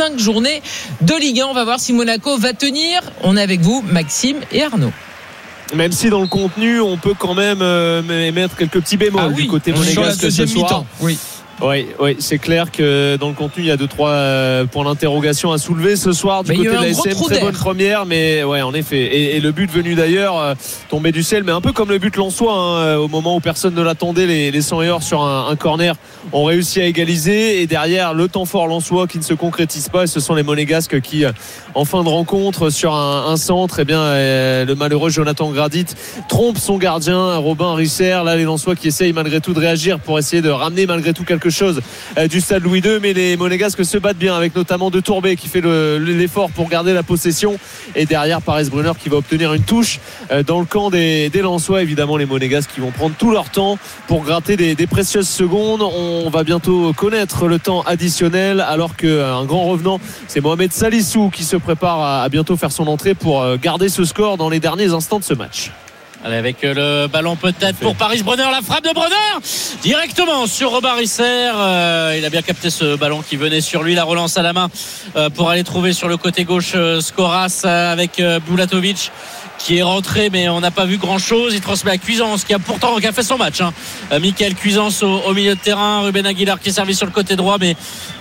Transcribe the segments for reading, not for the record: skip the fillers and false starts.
5 journées de Ligue 1. On va voir si Monaco va tenir. On est avec vous, Maxime et Arnaud. Même si dans le contenu, on peut quand même émettre quelques petits bémols du côté monégasque ce soir. Oui, c'est clair que dans le contenu, il y a 2-3 points d'interrogation à soulever ce soir du côté de la SM. Très bonne première, mais ouais, en effet. Et le but venu d'ailleurs, tombé du ciel, mais un peu comme le but lensois, au moment où personne ne l'attendait, les 100 heures sur un corner ont réussi à égaliser. Et derrière, le temps fort lensois qui ne se concrétise pas. Et ce sont les monégasques qui, en fin de rencontre, sur un centre, eh bien, le malheureux Jonathan Gradit trompe son gardien, Robin Risser. Là, les lensois qui essayent malgré tout de réagir pour essayer de ramener malgré tout quelque chose du stade Louis II, mais les monégasques se battent bien, avec notamment De Tourbet qui fait l'effort pour garder la possession, et derrière Paris Brunner qui va obtenir une touche dans le camp des lensois. Évidemment, les monégasques qui vont prendre tout leur temps pour gratter des précieuses secondes. On va bientôt connaître le temps additionnel, alors qu'un grand revenant, c'est Mohamed Salissou qui se prépare à bientôt faire son entrée pour garder ce score dans les derniers instants de ce match. Allez, avec le ballon peut-être pour Paris Brunner, la frappe de Brunner directement sur Robin Risser. Il a bien capté ce ballon qui venait sur lui, la relance à la main pour aller trouver sur le côté gauche Skoras avec Bulatovic qui est rentré, mais on n'a pas vu grand chose. Il transmet à Cuisance qui a fait son match, Michael Cuisance au milieu de terrain, Ruben Aguilar qui est servi sur le côté droit, mais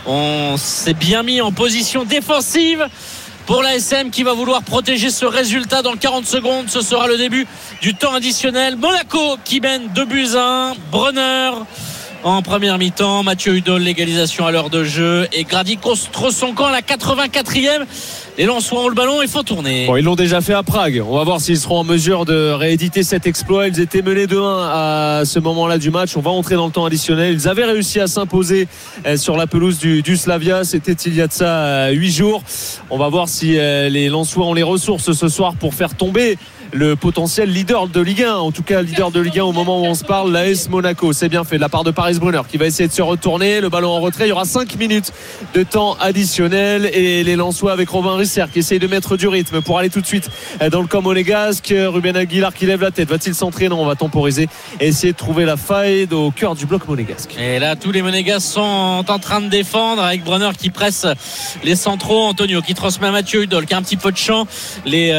on s'est bien mis en position défensive pour la SM qui va vouloir protéger ce résultat dans 40 secondes. Ce sera le début du temps additionnel. Monaco qui mène 2-1. Brunner en première mi-temps. Mathieu Hudol, l'égalisation à l'heure de jeu. Et Grady contre son camp à la 84e. Les Lensois ont le ballon, il faut tourner. Bon, ils l'ont déjà fait à Prague. On va voir s'ils seront en mesure de rééditer cet exploit. Ils étaient menés 2-1 à ce moment-là du match. On va entrer dans le temps additionnel. Ils avaient réussi à s'imposer sur la pelouse du Slavia. C'était il y a de ça 8 jours. On va voir si les Lensois ont les ressources ce soir pour faire tomber le potentiel leader de Ligue 1, en tout cas leader de Ligue 1 au moment où on se parle, l'AS Monaco. C'est bien fait de la part de Paris Brunner qui va essayer de se retourner, le ballon en retrait. Il y aura 5 minutes de temps additionnel et les Lensois avec Robin Risser qui essaye de mettre du rythme pour aller tout de suite dans le camp monégasque. Ruben Aguilar qui lève la tête, va-t-il centrer? Non, on va temporiser et essayer de trouver la faille au cœur du bloc monégasque. Et là tous les monégasques sont en train de défendre, avec Brunner qui presse les centraux, Antonio qui transmet à Mathieu Hudol qui a un petit peu de champ. Les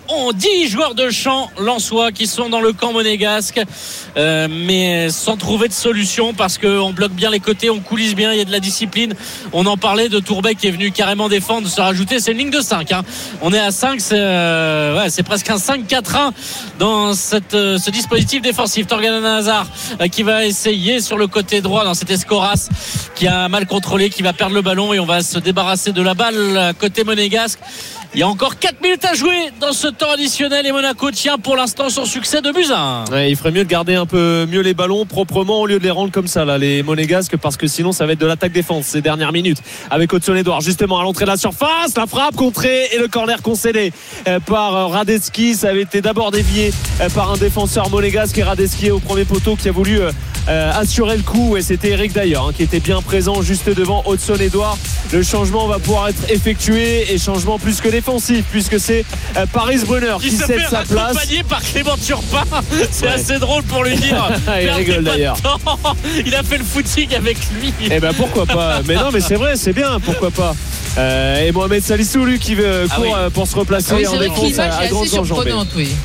10 joueurs de champ lensois qui sont dans le camp monégasque, mais sans trouver de solution, parce qu'on bloque bien les côtés, on coulisse bien, il y a de la discipline. On en parlait de Tourbet qui est venu carrément défendre, se rajouter. C'est une ligne de 5, on est à 5, c'est presque un 5-4-1 dans ce dispositif défensif. Torgan Hazard qui va essayer sur le côté droit, dans cet Escoras qui a mal contrôlé, qui va perdre le ballon, et on va se débarrasser de la balle côté monégasque. Il y a encore 4 minutes à jouer dans ce temps additionnel et Monaco tient pour l'instant son succès de 2-1. Ouais, il ferait mieux de garder un peu mieux les ballons proprement au lieu de les rendre comme ça là, les monégasques, parce que sinon ça va être de l'attaque-défense ces dernières minutes. Avec Hudson-Edouard justement à l'entrée de la surface, la frappe contrée et le corner concédé par Radetzky. Ça avait été d'abord dévié par un défenseur monégasque, et Radetzky au premier poteau qui a voulu assurer le coup, et c'était Eric d'ailleurs qui était bien présent juste devant Hudson-Edouard. Le changement va pouvoir être effectué, et changement plus que défensif, puisque c'est Paris Brunner qui cède sa place. Accompagné par Clément Turpin. C'est assez drôle pour lui dire. Il rigole d'ailleurs. Il a fait le footing avec lui. Eh ben pourquoi pas. Mais non, mais c'est vrai, c'est bien, pourquoi pas. Et Mohamed Salissou lui qui court pour se replacer en défense à grandes enjambées.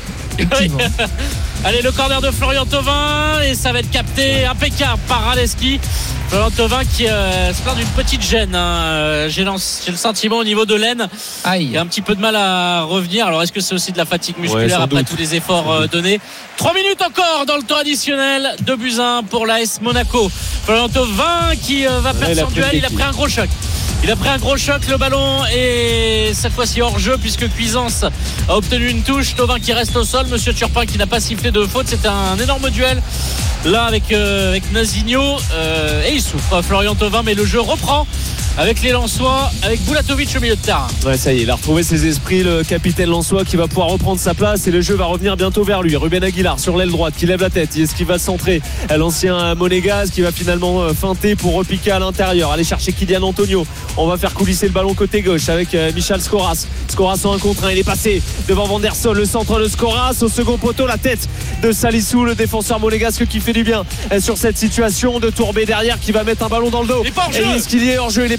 Allez, le corner de Florian Thauvin, et ça va être capté impeccable par Radetzky. Florian Thauvin qui se plaint d'une petite gêne, j'ai le sentiment au niveau de l'aine. Il a un petit peu de mal à revenir. Alors est-ce que c'est aussi de la fatigue musculaire après tous les efforts donnés? 3 minutes encore dans le temps additionnel. 2-1 pour l'AS Monaco. Florian Thauvin qui va perdre son duel. Il a pris un gros choc. Le ballon est cette fois-ci hors jeu, puisque Cuisance a obtenu une touche. Thauvin qui reste au sol, Monsieur Turpin qui n'a pas sifflé de faute. C'était un énorme duel là avec Nazinho, et il souffre Florian Thauvin, mais le jeu reprend avec les Lensois, avec Bulatovic au milieu de terrain. Ouais, ça y est, il a retrouvé ses esprits, le capitaine lensois, qui va pouvoir reprendre sa place, et le jeu va revenir bientôt vers lui. Ruben Aguilar sur l'aile droite qui lève la tête. Est-ce qu'il va centrer l'ancien monégasque qui va finalement feinter pour repiquer à l'intérieur, aller chercher Kylian Antonio? On va faire coulisser le ballon côté gauche avec Michal Skoras en 1 contre 1. Il est passé devant Vanderson, le centre de Skoras au second poteau, la tête de Salissou, le défenseur monégasque, qui fait du bien sur cette situation. De Tourbet derrière qui va mettre un ballon dans le dos. Et est-ce qu'il y est hors jeu? Il est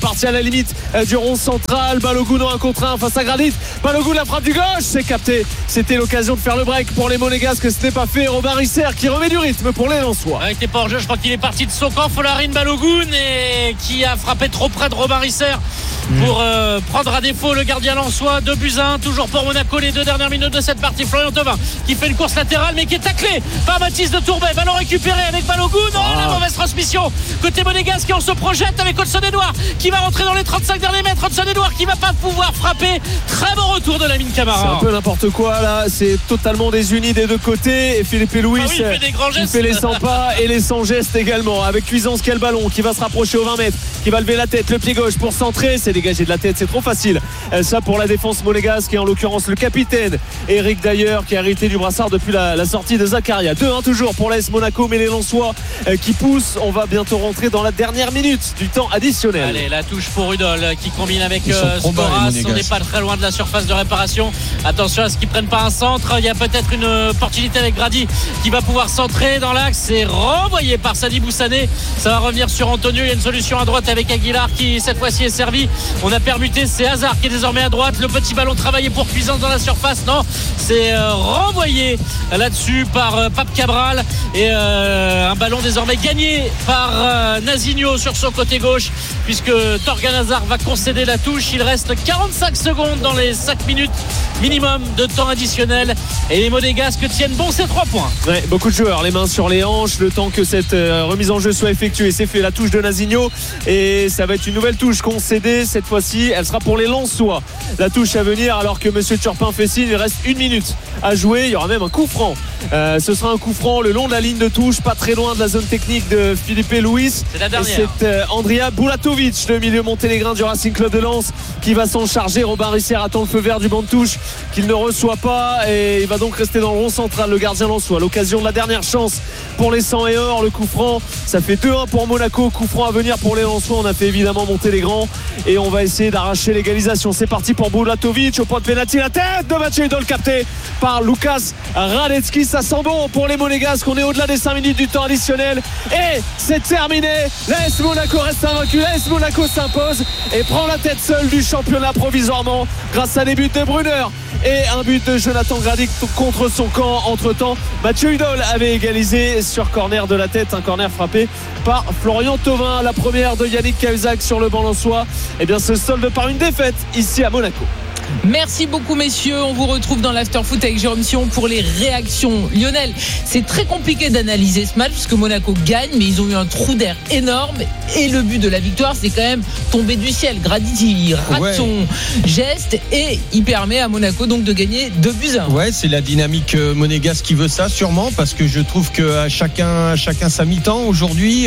parti à la limite du rond central. Balogun en 1 contre 1 face à Gradit. Balogun, la frappe du gauche, c'est capté. C'était l'occasion de faire le break pour les Monégasques, que ce n'est pas fait. Robin Risser qui remet du rythme pour les Lensois. Avec les pas hors jeu, je crois qu'il est parti de son camp. Folarine Balogun et qui a frappé trop près de Robin Risser pour prendre à défaut le gardien lensois. 2-1 toujours pour Monaco. Les 2 dernières minutes de cette partie. Florian Thauvin qui fait une course latérale mais qui est taclé par Mathis de Tourbay. Ballon récupéré avec Balogun. La mauvaise transmission côté monégasque, et on se projette avec Hudson-Edouard qui va rentrer dans les 35 derniers mètres. Hudson-Edouard qui va pas pouvoir frapper. Très bon retour de Lamine Camara. C'est un peu n'importe quoi là, c'est totalement désuni des deux côtés, et Philippe Louis il fait des grands gestes. Il fait les 100 pas et les 100 gestes également, avec Cuisance qui a le ballon, qui va se rapprocher aux 20 mètres, qui va lever la tête, le pied gauche pour centrer. C'est dégagé de la tête, c'est trop facile ça pour la défense monégasque, et en l'occurrence le capitaine Eric d'ailleurs, qui a hérité du brassard depuis la sortie de Zakaria. 2-1 toujours pour l'AS Monaco, mais les Lensois qui poussent. On va bientôt rentrer dans la dernière minute du temps additionnel. Allez, la touche pour Rudol qui combine avec Sporas. On n'est pas très loin de la surface de réparation. Attention à ce qu'ils prennent pas un centre. Il y a peut-être une opportunité avec Grady qui va pouvoir centrer dans l'axe. C'est renvoyé par Sadi Boussané. Ça va revenir sur Antonio. Il y a une solution à droite avec Aguilar qui cette fois-ci est servi. On a permuté, c'est Hazard qui est désormais à droite. Le petit ballon travaillé pour Cuisance dans la surface. Non, c'est renvoyé là-dessus par Pape Cabral, et un ballon désormais gagné par Nazinho sur son côté gauche, puisque Torgan Hazard va concéder la touche. Il reste 45 secondes dans les 5 minutes minimum de temps additionnel, et les Monégasques tiennent bon ces 3 points. Ouais, beaucoup de joueurs, les mains sur les hanches, le temps que cette remise en jeu soit effectuée. C'est fait, la touche de Nazinho, et ça va être une nouvelle touche concédée. Cette fois-ci, elle sera pour les Lensois. La touche à venir, alors que Monsieur Turpin fait signe. Il reste 1 minute à jouer. Il y aura même un coup franc. Ce sera un coup franc le long de la ligne de touche, pas très loin de la zone technique de Philippe Louis. C'est la dernière. C'est Andrija Bulatovic, le milieu monténégrin du Racing Club de Lens, qui va s'en charger. Robin Risser attend le feu vert du banc de touche, qu'il ne reçoit pas, et il va donc rester dans le rond central, le gardien lensois. À l'occasion de la dernière chance pour les 100 et or, le coup franc, ça fait 2-1 pour Monaco. Coup franc à venir pour les Lensois. On a fait évidemment monter les grands, et on va essayer d'arracher l'égalisation. C'est parti pour Bulatovic au point de pénalty. La tête de Mathieu Hudol capté par Lukas Radecki. Ça sent bon pour les Monégasques. On est au-delà des 5 minutes du temps additionnel, et c'est terminé. L'AS Monaco reste invaincu. L'AS Monaco s'impose et prend la tête seule du championnat provisoirement, grâce à des buts de Brunner et un but de Jonathan Gradic contre son camp. Entre temps, Mathieu Hudol avait égalisé sur corner de la tête, un corner frappé par Florian Thauvin. La première de Yannick Cahuzac sur le banc lensois, et bien se solde par une défaite ici à Monaco. Merci beaucoup messieurs, on vous retrouve dans l'Afterfoot avec Jérôme Sion pour les réactions. Lionel, c'est très compliqué d'analyser ce match puisque Monaco gagne, mais ils ont eu un trou d'air énorme, et le but de la victoire c'est quand même tombé du ciel. Gradit rate son geste, et il permet à Monaco donc de gagner 2-1. Ouais, c'est la dynamique monégasque qui veut ça sûrement, parce que je trouve que chacun sa mi-temps aujourd'hui.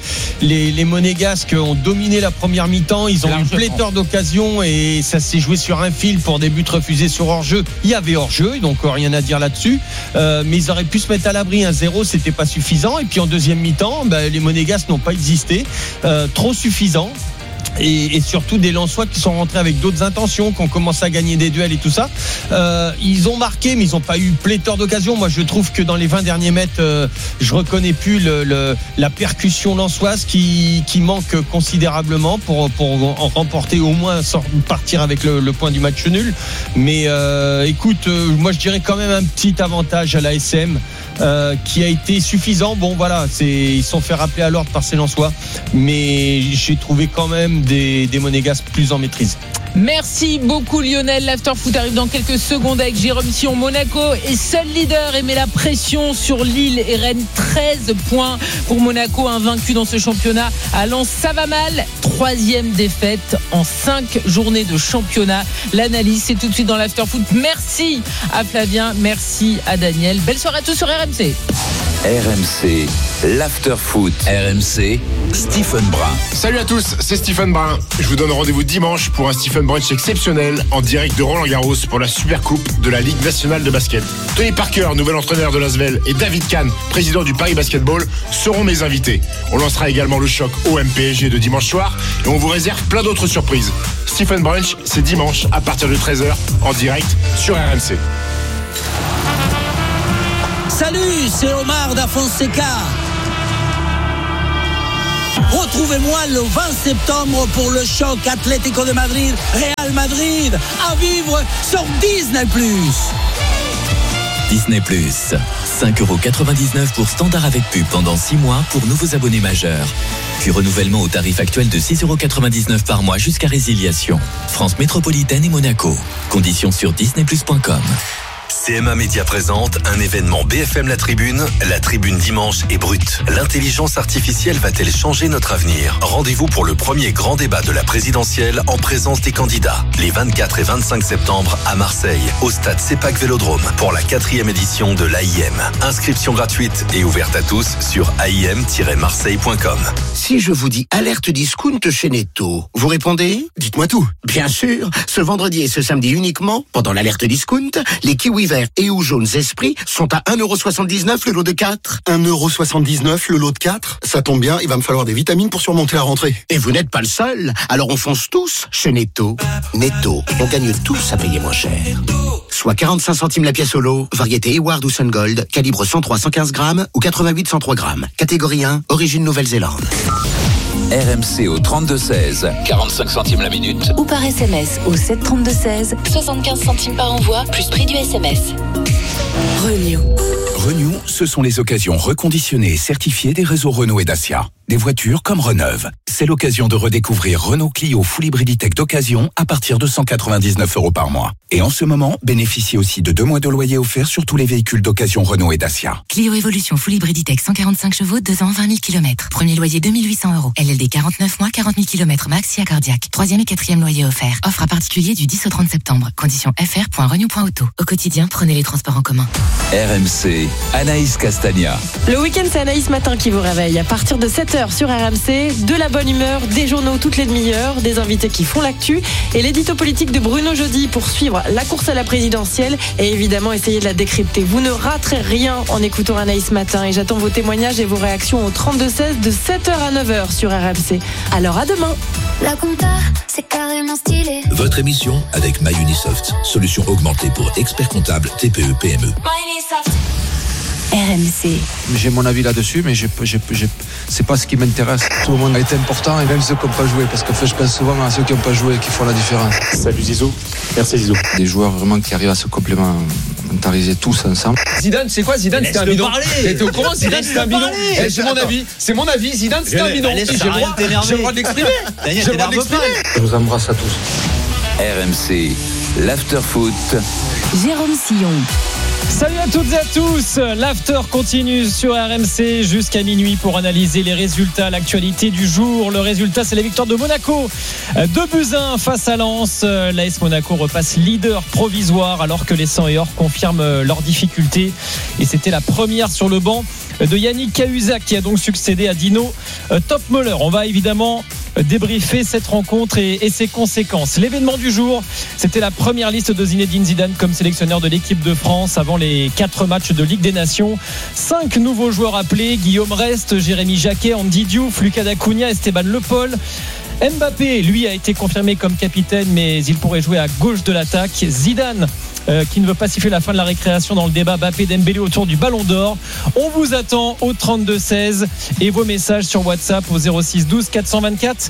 Les Monégasques ont dominé la première mi-temps, ils ont eu pléthore d'occasions, et ça s'est joué sur un fil pour des buts refusés sur hors-jeu. Il y avait hors-jeu, donc rien à dire là-dessus, mais ils auraient pu se mettre à l'abri. 1-0, c'était pas suffisant, et puis en deuxième mi-temps, les Monégasques n'ont pas existé, trop suffisant. Et surtout des Lensois qui sont rentrés avec d'autres intentions, qui ont commencé à gagner des duels et tout ça. Ils ont marqué, mais ils n'ont pas eu pléthore d'occasions. Moi, je trouve que dans les 20 derniers mètres, je reconnais plus la percussion lensoise qui manque considérablement pour en remporter, au moins partir avec le point du match nul. Mais écoute, moi je dirais quand même un petit avantage à l'ASM. Qui a été suffisant. Bon voilà, ils sont fait rappeler à l'ordre par ces Lensois, mais j'ai trouvé quand même des Monégasques plus en maîtrise. Merci beaucoup Lionel. L'Afterfoot arrive dans quelques secondes avec Jérôme Sion. Monaco est seul leader et met la pression sur Lille et Rennes. 13 points pour Monaco, invaincu dans ce championnat. À Lens, ça va mal. 3e défaite en 5 journées de championnat. L'analyse, c'est tout de suite dans l'Afterfoot. Merci à Flavien, merci à Daniel. Belle soirée à tous sur RMC. RMC, l'Afterfoot. RMC, Stephen Brun. Salut à tous, c'est Stephen Brun. Je vous donne rendez-vous dimanche pour un Stephen Brunch exceptionnel en direct de Roland-Garros pour la Supercoupe de la Ligue nationale de basket. Tony Parker, nouvel entraîneur de l'Asvel, et David Kahn, président du Paris Basketball, seront mes invités. On lancera également le choc OM-PSG de dimanche soir, et on vous réserve plein d'autres surprises. Stephen Brunch, c'est dimanche à partir de 13h en direct sur RMC. Salut, c'est Omar da Fonseca. Retrouvez-moi le 20 septembre pour le choc Atlético de Madrid, Real Madrid, à vivre sur Disney+. Disney+, 5,99€ pour standard avec pub pendant 6 mois pour nouveaux abonnés majeurs. Puis renouvellement au tarif actuel de 6,99€ par mois jusqu'à résiliation. France métropolitaine et Monaco. Conditions sur disneyplus.com. CMA Média présente un événement BFM La Tribune dimanche est brute. L'intelligence artificielle va-t-elle changer notre avenir ? Rendez-vous pour le premier grand débat de la présidentielle en présence des candidats. Les 24 et 25 septembre à Marseille, au stade CEPAC Vélodrome, pour la 4e édition de l'AIM. Inscription gratuite et ouverte à tous sur aim-marseille.com. Si je vous dis alerte discount chez Netto, vous répondez ? Dites-moi tout. Bien sûr, ce vendredi et ce samedi uniquement, pendant l'alerte discount, les kiwis verts et ou jaunes esprits sont à 1,79€ le lot de 4. 1,79€ le lot de 4 ? Ça tombe bien, il va me falloir des vitamines pour surmonter la rentrée. Et vous n'êtes pas le seul, alors on fonce tous chez Netto. Netto, on gagne tous à payer moins cher. Soit 45 centimes la pièce au lot, variété Eward ou Sun Gold, calibre 103-115 grammes ou 88-103 grammes. Catégorie 1, origine Nouvelle-Zélande. RMC au 32-16, 45 centimes la minute. Ou par SMS au 732-16, 75 centimes par envoi, plus prix du SMS. Renew, ce sont les occasions reconditionnées et certifiées des réseaux Renault et Dacia. Des voitures comme Reneuve. C'est l'occasion de redécouvrir Renault Clio Full Hybriditech d'occasion à partir de 199€ par mois. Et en ce moment, bénéficiez aussi de 2 mois de loyer offert sur tous les véhicules d'occasion Renault et Dacia. Clio Evolution Full Hybriditech 145 chevaux, 2 ans, 20 000 km. Premier loyer 2 800€. LLD 49 mois, 40 000 km max, si cardiaque. 3e et 4e loyer offert. Offre à particulier du 10 au 30 septembre. Conditions fr.renew.auto. Au quotidien, prenez les transports en commun. RMC, Anaïs Castagna. Le week-end, c'est Anaïs Matin qui vous réveille. À partir de 7h sur RMC, de la bonne humeur, des journaux toutes les demi-heures, des invités qui font l'actu et l'édito politique de Bruno Jeudi pour suivre la course à la présidentielle et évidemment essayer de la décrypter. Vous ne raterez rien en écoutant Anaïs Matin et j'attends vos témoignages et vos réactions au 32-16 de 7h à 9h sur RMC. Alors à demain. La compta, c'est carrément stylé. Votre émission avec MyUnisoft, solution augmentée pour experts comptables TPE PME. MyUnisoft. RMC. J'ai mon avis là-dessus, mais c'est pas ce qui m'intéresse. Tout le monde a été important, et même ceux qui n'ont pas joué, parce que je pense souvent à ceux qui n'ont pas joué qui font la différence. Salut Zizou, merci Zizou. Des joueurs vraiment qui arrivent à se complémentariser tous ensemble. Zidane, c'est quoi Zidane? C'était un bidon. T'es au courant? Zidane, c'était un bidon. C'est mon avis. Zidane, c'était un bidon. J'ai le droit de l'exprimer. Je vous embrasse à tous. RMC, l'after-foot. Jérôme Sillon. Salut à toutes et à tous, l'after continue sur RMC jusqu'à minuit pour analyser les résultats, l'actualité du jour. Le résultat, c'est la victoire de Monaco, 2-1 face à Lens. L'AS Monaco repasse leader provisoire alors que les 100 et or confirment leurs difficultés et c'était la première sur le banc de Yannick Cahuzac qui a donc succédé à Dino Topmöller. On va évidemment débriefer cette rencontre et ses conséquences. L'événement du jour, c'était la première liste de Zinedine Zidane comme sélectionneur de l'équipe de France avant les 4 matchs de Ligue des Nations. 5 nouveaux joueurs appelés: Guillaume Rest, Jérémy Jacquet, Andy Diouf, Lucas Dacunia, Esteban Le Paul. Mbappé, lui, a été confirmé comme capitaine, mais il pourrait jouer à gauche de l'attaque. Zidane, qui ne veut pas siffler la fin de la récréation dans le débat Mbappé-Dembélé autour du Ballon d'Or. On vous attend au 32-16 et vos messages sur WhatsApp au 06 12 424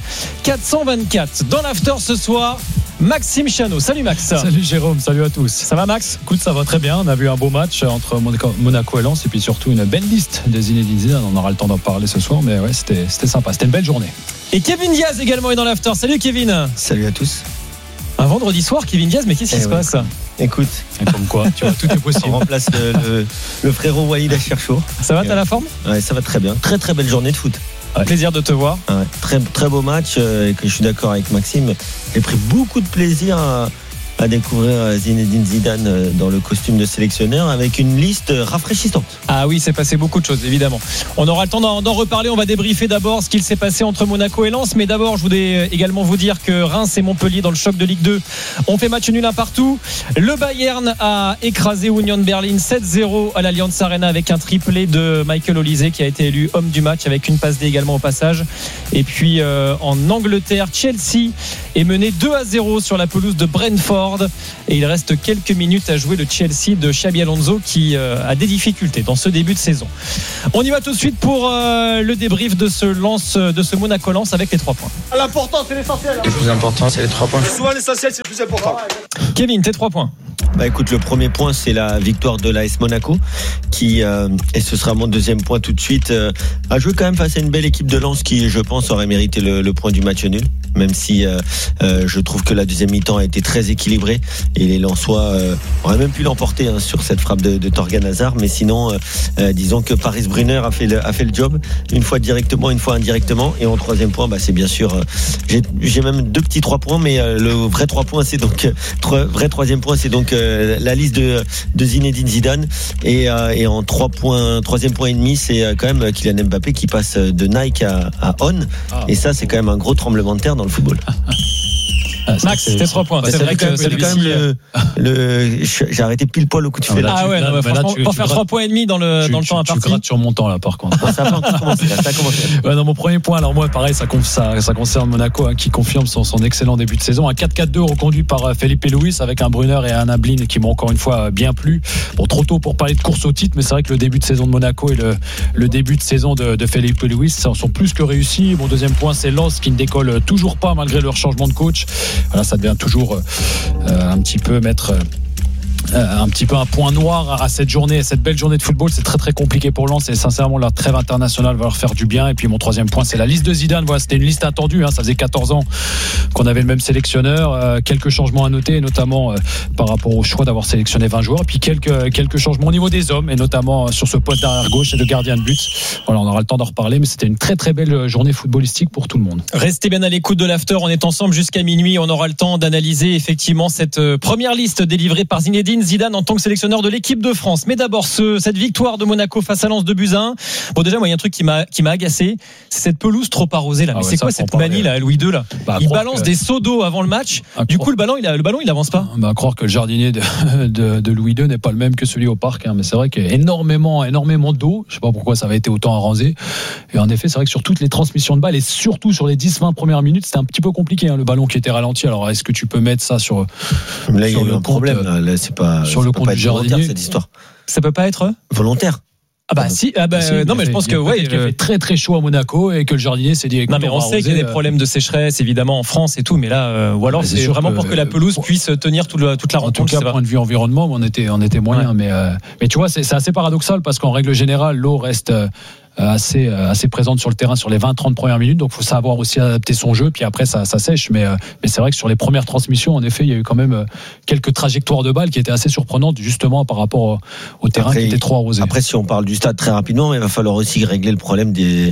424. Dans l'after ce soir, Maxime Chanot. Salut Max. Salut Jérôme, salut à tous. Ça va Max? Écoute, ça va très bien. On a vu un beau match entre Monaco et Lens et puis surtout une belle liste de Zinedine Zidane. On aura le temps d'en parler ce soir, mais ouais, c'était sympa. C'était une belle journée. Et Kevin Diaz également est dans l'after. Salut Kevin. Salut à tous. Un vendredi soir, Kevin Diaz, mais qu'est-ce qui se passe? Écoute, comme quoi, tu vois, tout est possible. On remplace le frérot Walid Acharchour. Ça va, t'as la forme? Ouais, ça va très bien. Très très belle journée de foot. Ouais. Plaisir de te voir. Ouais, très, très beau match et que je suis d'accord avec Maxime. J'ai pris beaucoup de plaisir à découvrir Zinedine Zidane dans le costume de sélectionneur avec une liste rafraîchissante. Ah oui, c'est passé beaucoup de choses, évidemment. On aura le temps d'en reparler. On va débriefer d'abord ce qu'il s'est passé entre Monaco et Lens. Mais d'abord, je voulais également vous dire que Reims et Montpellier, dans le choc de Ligue 2, ont fait match nul un partout. Le Bayern a écrasé Union Berlin 7-0 à l'Allianz Arena avec un triplé de Michael Olise qui a été élu homme du match avec une passe D également au passage. Et puis en Angleterre, Chelsea est mené 2-0 sur la pelouse de Brentford. Brentford et il reste quelques minutes à jouer le Chelsea de Xabi Alonso qui a des difficultés dans ce début de saison. On y va tout de suite pour le débrief de ce Monaco-Lens avec les 3 points. L'important, c'est l'essentiel. Le plus important, c'est les 3 points. Souvent, l'essentiel, c'est le plus important. Kevin, tes 3 points. Écoute, le premier point, c'est la victoire de l'AS Monaco qui, et ce sera mon deuxième point tout de suite, a joué quand même face à une belle équipe de Lens qui, je pense, aurait mérité le point du match nul, même si je trouve que la deuxième mi-temps a été très équilibrée et les Lensois auraient même pu l'emporter sur cette frappe de Torgan Hazard, mais sinon disons que Paris Brunner a fait le job, une fois directement, une fois indirectement. Et en troisième point, c'est bien sûr j'ai même 2 petits 3 points, mais le vrai 3 points, c'est donc vrai troisième point, c'est donc la liste de Zinedine Zidane et en 3 points, troisième point et demi, c'est quand même Kylian Mbappé qui passe de Nike à On, et ça c'est quand même un gros tremblement de terre dans le football. Max, c'était 3 points. C'est vrai que c'est quand même j'ai arrêté pile poil au coup de fil. Ah ouais, franchement, pour faire 3 points et demi dans le temps imparti. Tu grattes sur mon temps là, par contre. Ça a pas commencé. Dans mon premier point, alors moi, pareil, ça concerne Monaco qui confirme son excellent début de saison. Un 4-4-2 reconduit par Felipe Luis avec un Brunner et un Ablin qui m'ont encore une fois bien plu. Bon, trop tôt pour parler de course au titre, mais c'est vrai que le début de saison de Monaco et le début de saison de Felipe Luis sont plus que réussis. Mon deuxième point, c'est Lens qui ne décolle toujours pas malgré leur changement de coach. Voilà, ça devient toujours un petit peu un point noir à cette journée, à cette belle journée de football. C'est très très compliqué pour Lens et sincèrement la trêve internationale va leur faire du bien. Et puis mon troisième point, c'est la liste de Zidane. Voilà, c'était une liste attendue, ça faisait 14 ans qu'on avait le même sélectionneur, quelques changements à noter, notamment par rapport au choix d'avoir sélectionné 20 joueurs, et puis quelques changements au niveau des hommes, et notamment sur ce poste d'arrière gauche et de gardien de but. Voilà, on aura le temps d'en reparler, mais c'était une très très belle journée footballistique pour tout le monde. Restez bien à l'écoute de l'after, on est ensemble jusqu'à minuit, on aura le temps d'analyser effectivement cette première liste délivrée par Zinedine Zidane en tant que sélectionneur de l'équipe de France. Mais d'abord, cette victoire de Monaco face à Lens 2-1. Bon, déjà, moi, il y a un truc qui m'a agacé, c'est cette pelouse trop arrosée là. Mais c'est quoi cette manie là, Louis II là? Il balance des seaux d'eau avant le match. Du coup, le ballon, il avance pas. Croire que le jardinier de Louis II n'est pas le même que celui au parc. Mais c'est vrai qu'il y a énormément d'eau. Je sais pas pourquoi ça avait été autant arrosé. Et en effet, c'est vrai que sur toutes les transmissions de balles et surtout sur les 10-20 premières minutes, c'était un petit peu compliqué. Le ballon qui était ralenti. Alors, est-ce que tu peux mettre ça sur là, il y a eu un problème. Là, c'est pas sur le compte du jardinier, cette histoire. Ça peut pas être volontaire. Si, non, mais je pense que il fait très très chaud à Monaco et que le jardinier s'est dit. Non, mais on sait qu'il y a des problèmes de sécheresse évidemment en France et tout, mais là, ou alors c'est vraiment pour que la pelouse puisse tenir toute la rencontre. En tout cas, point de vue environnement, on était moyen, mais tu vois, c'est assez paradoxal parce qu'en règle générale, l'eau reste assez présente sur le terrain sur les 20-30 premières minutes, donc il faut savoir aussi adapter son jeu, puis après ça sèche, mais c'est vrai que sur les premières transmissions, en effet, il y a eu quand même quelques trajectoires de balles qui étaient assez surprenantes justement par rapport au terrain qui était trop arrosé. Après, si on parle du stade très rapidement, il va falloir aussi régler le problème des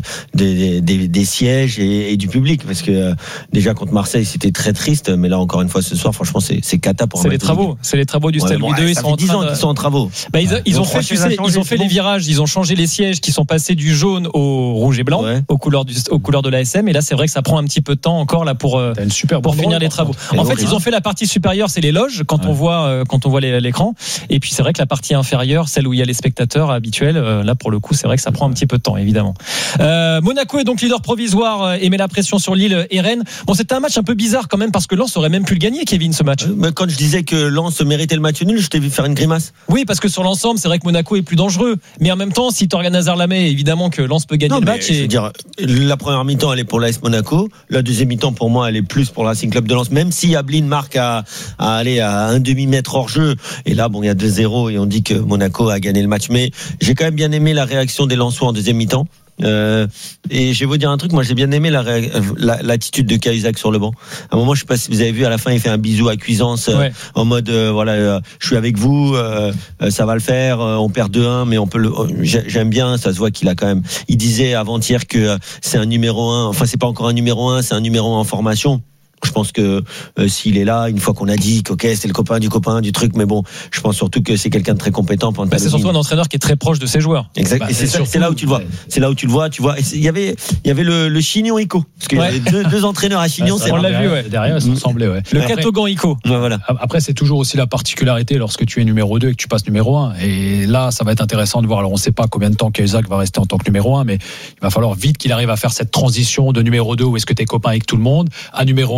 sièges et du public, parce que déjà contre Marseille c'était très triste, mais là encore une fois ce soir, franchement c'est cata pour c'est les travaux du stade Louis II. Ils sont en travaux. Ils ont fait les virages, ils ont changé les sièges qui sont passés du jaune au rouge et blanc, aux couleurs de l'ASM, et là c'est vrai que ça prend un petit peu de temps encore là pour finir les travaux. En fait, ils ont fait la partie supérieure, c'est les loges quand on voit l'écran, et puis c'est vrai que la partie inférieure, celle où il y a les spectateurs habituels, là pour le coup c'est vrai que ça prend un petit peu de temps évidemment. Monaco est donc leader provisoire et met la pression sur Lille et Rennes. Bon, c'était un match un peu bizarre quand même parce que Lens aurait même pu le gagner, Kevin, ce match. Quand je disais que Lens méritait le match nul, je t'ai vu faire une grimace. Oui, parce que sur l'ensemble, c'est vrai que Monaco est plus dangereux, mais en même temps, si Torgan Hazard la met, évidemment que Lens peut gagner le match. Je veux dire, la première mi-temps elle est pour l'AS Monaco, la deuxième mi-temps pour moi elle est plus pour le Racing Club de Lens, même si Ablin marque à aller à un demi-mètre hors jeu, et là bon, il y a 2-0 et on dit que Monaco a gagné le match, mais j'ai quand même bien aimé la réaction des Lensois en deuxième mi-temps. Et je vais vous dire un truc, moi j'ai bien aimé l'attitude de Cahuzac sur le banc. À un moment, je sais pas si vous avez vu, à la fin il fait un bisou à Cuisance, en mode je suis avec vous, ça va le faire, on perd 2-1, mais on peut j'aime bien, ça se voit qu'il a quand même, il disait avant-hier que c'est un numéro 1, enfin c'est pas encore un numéro 1, c'est un numéro 1 en formation. Je pense que s'il est là, une fois qu'on a dit qu'ok, c'est le copain du truc, mais bon, je pense surtout que c'est quelqu'un de très compétent. C'est surtout un entraîneur qui est très proche de ses joueurs. Exact. Et c'est là où tu le vois. C'est là où tu le vois. Tu vois. Il y avait le Chignon Ico, parce qu'il y avait deux entraîneurs à Chignon. On l'a vu. Derrière, ça ressemblait. Le Catogan Ico. Voilà. Après, c'est toujours aussi la particularité lorsque tu es numéro 2 et que tu passes numéro 1. Et là, ça va être intéressant de voir. Alors, on ne sait pas combien de temps Cahuzac va rester en tant que numéro 1, mais il va falloir vite qu'il arrive à faire cette transition de numéro 2 où est-ce que tu es copain avec tout le monde à numéro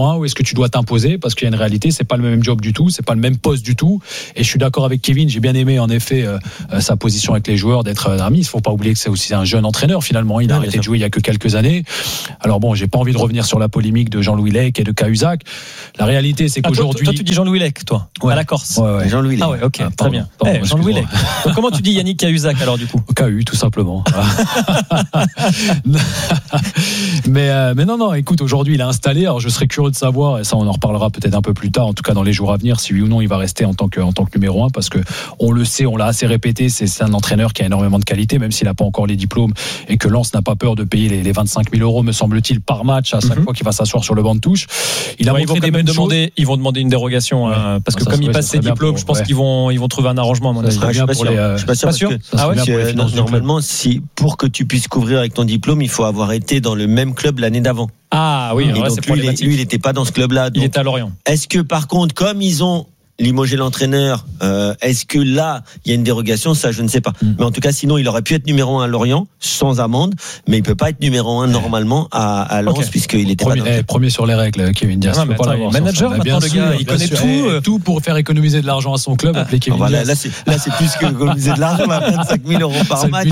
numéro 1 ou est-ce que tu dois t'imposer, parce qu'il y a une réalité, c'est pas le même job du tout, c'est pas le même poste du tout. Et je suis d'accord avec Kevin, j'ai bien aimé en effet sa position avec les joueurs, d'être ami. Il faut pas oublier que c'est aussi un jeune entraîneur finalement. Il a arrêté de jouer il y a que quelques années. Alors bon, j'ai pas envie de revenir sur la polémique de Jean-Louis Lec et de Cahuzac. La réalité, c'est qu'aujourd'hui. Toi, tu dis Jean-Louis Lec, toi, à la Corse. Ouais. Jean-Louis Lec. Ah ouais, ok, très bien. Jean-Louis Lec. Donc, comment tu dis Yannick Cahuzac alors du coup? KU, tout simplement. mais non, écoute, aujourd'hui il a installé. Alors je serais curieux de savoir, et ça on en reparlera peut-être un peu plus tard, en tout cas dans les jours à venir, si oui ou non il va rester en tant que numéro 1, parce que on le sait, on l'a assez répété, c'est un entraîneur qui a énormément de qualité, même s'il n'a pas encore les diplômes, et que Lens n'a pas peur de payer les 25 000 euros, me semble-t-il, par match à chaque fois qu'il va s'asseoir sur le banc de touche. Ils vont demander une dérogation, parce que comme il passe ses diplômes, je pense qu'ils vont trouver un arrangement. Je suis pas sûr. Normalement, si pour que tu puisses couvrir avec ton diplôme, il faut avoir été dans le même club l'année d'avant. Ah oui, donc, c'est problématique. Lui, il n'était pas dans ce club-là. Il était à Lorient. Est-ce que par contre, comme ils ont limogé l'entraîneur, est-ce que là il y a une dérogation? Ça, je ne sais pas. Mais en tout cas, sinon il aurait pu être numéro 1 à Lorient sans amende, mais il peut pas être numéro 1 normalement à Lens, puisqu'il était premier sur les règles, Kevin Diaz. Manager, maintenant le gars, il connaît tout pour faire économiser de l'argent à son club. Appelez Kevin Diaz. Là, c'est plus que économiser de l'argent, 25 000 euros par match.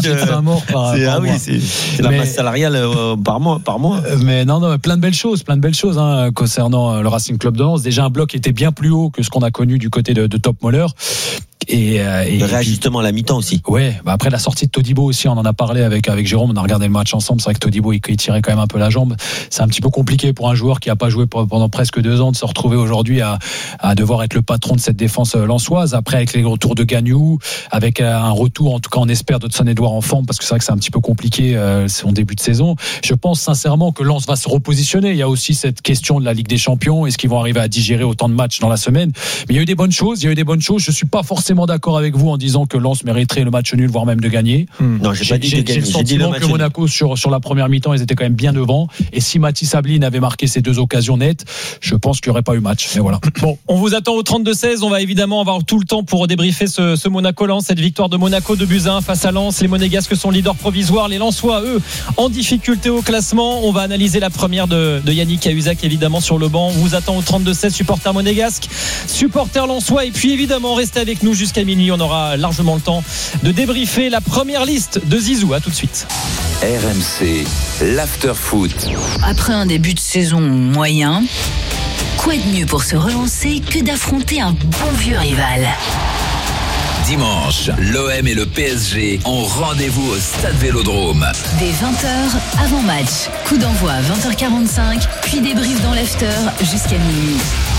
C'est la masse salariale par mois. Mais non, plein de belles choses concernant le Racing Club de Lens. Déjà un bloc qui était bien plus haut que ce qu'on a connu du côté de Top Moller. Et le réajustement à la mi-temps aussi. Ouais, après la sortie de Todibo aussi, on en a parlé avec Jérôme, on a regardé le match ensemble. C'est vrai que Todibo il tirait quand même un peu la jambe. C'est un petit peu compliqué pour un joueur qui a pas joué pendant presque 2 ans de se retrouver aujourd'hui à devoir être le patron de cette défense lensoise. Après avec les retours de Gagnou, avec un retour, en tout cas on espère, d'Hudson-Édouard en forme, parce que c'est vrai que c'est un petit peu compliqué son début de saison. Je pense sincèrement que Lens va se repositionner. Il y a aussi cette question de la Ligue des Champions. Est-ce qu'ils vont arriver à digérer autant de matchs dans la semaine? Mais il y a eu des bonnes choses. Je suis pas forcément d'accord avec vous en disant que Lens mériterait le match nul, voire même de gagner. Non, j'ai pas dit de gagner. J'ai le sentiment que Monaco sur la première mi-temps, ils étaient quand même bien devant. Et si Mathis Ablin avait marqué ces 2 occasions nettes, je pense qu'il n'y aurait pas eu match. Mais voilà. Bon, on vous attend au 32-16. On va évidemment avoir tout le temps pour débriefer ce Monaco-Lens, cette victoire de Monaco de Buzyn face à Lens. Les Monégasques sont leaders provisoires. Les Lensois, eux, en difficulté au classement. On va analyser la première de Yannick Cahuzac, évidemment, sur le banc. On vous attend au 32-16, supporters monégasques, supporters lensois. Et puis évidemment, restez avec nous jusqu'à minuit. On aura largement le temps de débriefer la première liste de Zizou. À tout de suite. RMC, l'after-foot. Après un début de saison moyen, quoi de mieux pour se relancer que d'affronter un bon vieux rival? Dimanche, l'OM et le PSG ont rendez-vous au Stade Vélodrome. Dès 20h, avant-match. Coup d'envoi à 20h45, puis débrief dans l'after jusqu'à minuit.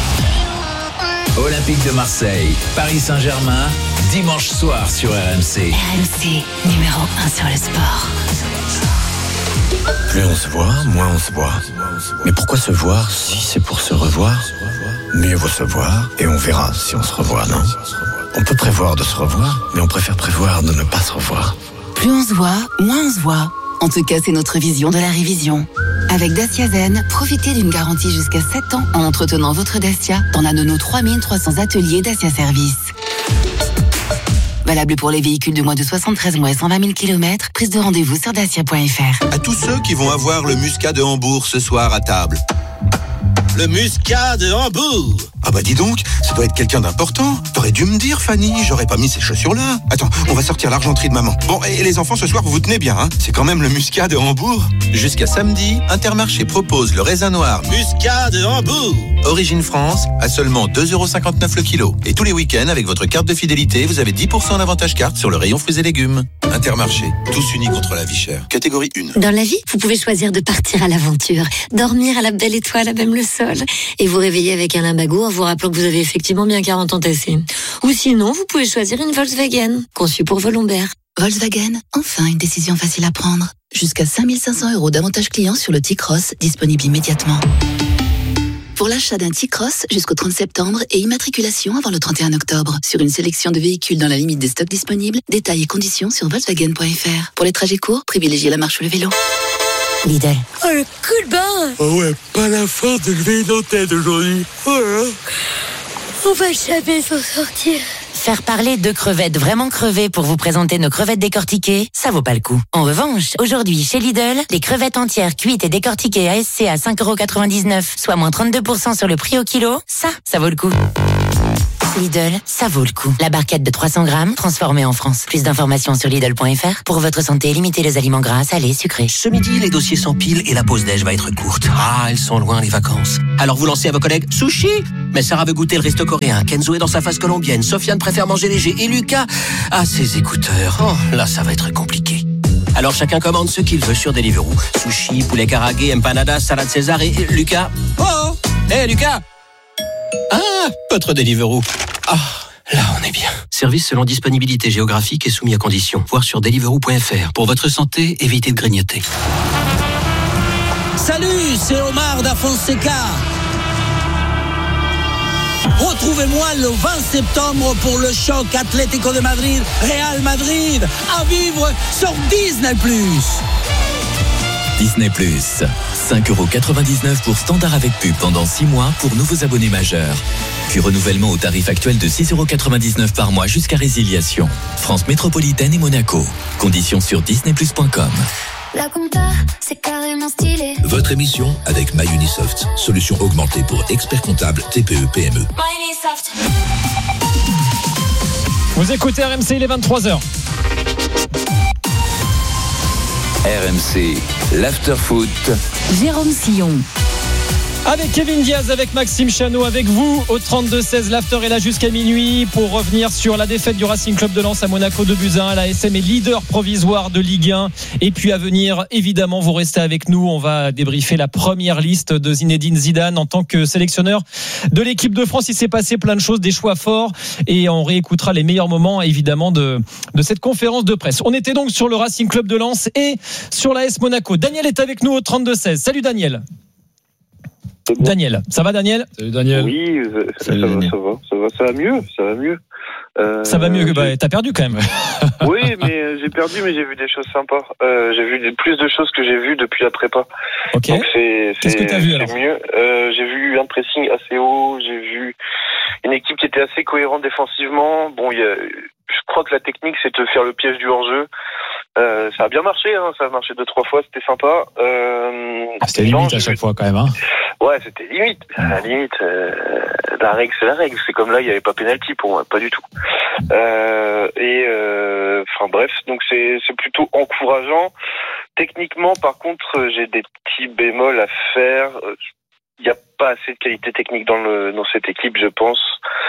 Olympique de Marseille, Paris Saint-Germain, dimanche soir sur RMC. RMC, numéro 1 sur le sport. Plus on se voit, moins on se voit. Mais pourquoi se voir si c'est pour se revoir? Mieux vaut se voir et on verra si on se revoit, non? On peut prévoir de se revoir, mais on préfère prévoir de ne pas se revoir. Plus on se voit, moins on se voit. En tout cas, c'est notre vision de la révision. Avec Dacia Zen, profitez d'une garantie jusqu'à 7 ans en entretenant votre Dacia dans l'un de nos 3300 ateliers Dacia Service. Valable pour les véhicules de moins de 73 mois et 120 000 km. Prise de rendez-vous sur dacia.fr. À tous ceux qui vont avoir le muscat de Hambourg ce soir à table. Le muscat de Hambourg. Ah bah dis donc, ça doit être quelqu'un d'important. T'aurais dû me dire, Fanny, j'aurais pas mis ces chaussures-là. Attends, on va sortir l'argenterie de maman. Bon, et les enfants, ce soir, vous vous tenez bien, hein? C'est quand même le muscat de Hambourg. Jusqu'à samedi, Intermarché propose le raisin noir muscat de Hambourg. Origine France, à seulement 2,59€ le kilo. Et tous les week-ends, avec votre carte de fidélité, vous avez 10% d'avantage carte sur le rayon fruits et légumes. Intermarché, tous unis contre la vie chère. Catégorie 1. Dans la vie, vous pouvez choisir de partir à l'aventure, dormir à la belle étoile à même le sol, et vous réveiller avec un limbago en vous rappelant que vous avez effectivement bien 40 ans tassés. Ou sinon, vous pouvez choisir une Volkswagen, conçue pour vos lombaires. Volkswagen, enfin une décision facile à prendre. Jusqu'à 5 500€ d'avantages clients sur le T-Cross, disponible immédiatement. Pour l'achat d'un T-Cross jusqu'au 30 septembre et immatriculation avant le 31 octobre. Sur une sélection de véhicules dans la limite des stocks disponibles, détails et conditions sur Volkswagen.fr. Pour les trajets courts, privilégiez la marche ou le vélo. Lidl. Oh, le coup de barre! Oh ouais, pas la force de lever nos têtes aujourd'hui. Oh là là. On va jamais s'en sortir. Faire parler de crevettes vraiment crevées pour vous présenter nos crevettes décortiquées, ça vaut pas le coup. En revanche, aujourd'hui, chez Lidl, les crevettes entières cuites et décortiquées ASC à 5,99€, soit moins 32% sur le prix au kilo, ça vaut le coup. Lidl, ça vaut le coup. La barquette de 300 grammes, transformée en France. Plus d'informations sur Lidl.fr. Pour votre santé, limitez les aliments gras, salés, sucrés. Ce midi, les dossiers s'empilent et la pause déj va être courte. Ah, elles sont loin les vacances. Alors vous lancez à vos collègues sushi. Mais Sarah veut goûter le resto coréen. Kenzo est dans sa phase colombienne. Sofiane préfère manger léger. Et Lucas a ses écouteurs. Oh, là, ça va être compliqué. Alors chacun commande ce qu'il veut sur Deliveroo. Sushi, poulet karagué, empanadas, salade César et Lucas. Oh, hé Lucas. Ah, votre Deliveroo. Ah, là on est bien. Service selon disponibilité géographique et soumis à conditions. Voir sur deliveroo.fr. Pour votre santé, évitez de grignoter. Salut, c'est Omar da Fonseca. Retrouvez-moi le 20 septembre pour le choc Atlético de Madrid, Real Madrid, à vivre sur Disney+. Disney+, 5,99€ pour standard avec pub pendant 6 mois pour nouveaux abonnés majeurs. Puis renouvellement au tarif actuel de 6,99€ par mois jusqu'à résiliation. France métropolitaine et Monaco. Conditions sur disneyplus.com. La compta, c'est carrément stylé. Votre émission avec MyUnisoft, solution augmentée pour experts comptables TPE PME. MyUnisoft. Vous écoutez RMC, il est 23h. RMC, l'after-foot. Jérôme Sillon. Avec Kevin Diaz, avec Maxime Chanot, avec vous au 32-16, l'after est là jusqu'à minuit pour revenir sur la défaite du Racing Club de Lens à Monaco 2-1. La SM est leader provisoire de Ligue 1. Et puis à venir, évidemment, vous restez avec nous. On va débriefer la première liste de Zinedine Zidane en tant que sélectionneur de l'équipe de France. Il s'est passé plein de choses, des choix forts et on réécoutera les meilleurs moments évidemment de cette conférence de presse. On était donc sur le Racing Club de Lens et sur l'AS Monaco. Daniel est avec nous au 32-16. Salut Daniel. Daniel, ça va Daniel ? Salut Daniel. Oui, ça va mieux. Ça va mieux que t'as perdu quand même. Oui, mais j'ai perdu, mais j'ai vu des choses sympas. J'ai vu plus de choses que j'ai vues depuis la prépa. Ok. Donc qu'est-ce que t'as vu alors ? C'est mieux. J'ai vu un pressing assez haut. J'ai vu une équipe qui était assez cohérente défensivement. Bon, je crois que la technique, c'est de faire le piège du hors-jeu. Ça a bien marché, hein. Ça a marché 2-3 fois, c'était sympa. C'était limite à chaque fois quand même, hein. Ouais, c'était limite. À la limite, la règle, c'est la règle. C'est comme là, il n'y avait pas pénalty pour moi, pas du tout. Enfin bref, donc c'est plutôt encourageant. Techniquement, par contre, j'ai des petits bémols à faire. Il n'y a pas assez de qualité technique dans cette équipe, je pense.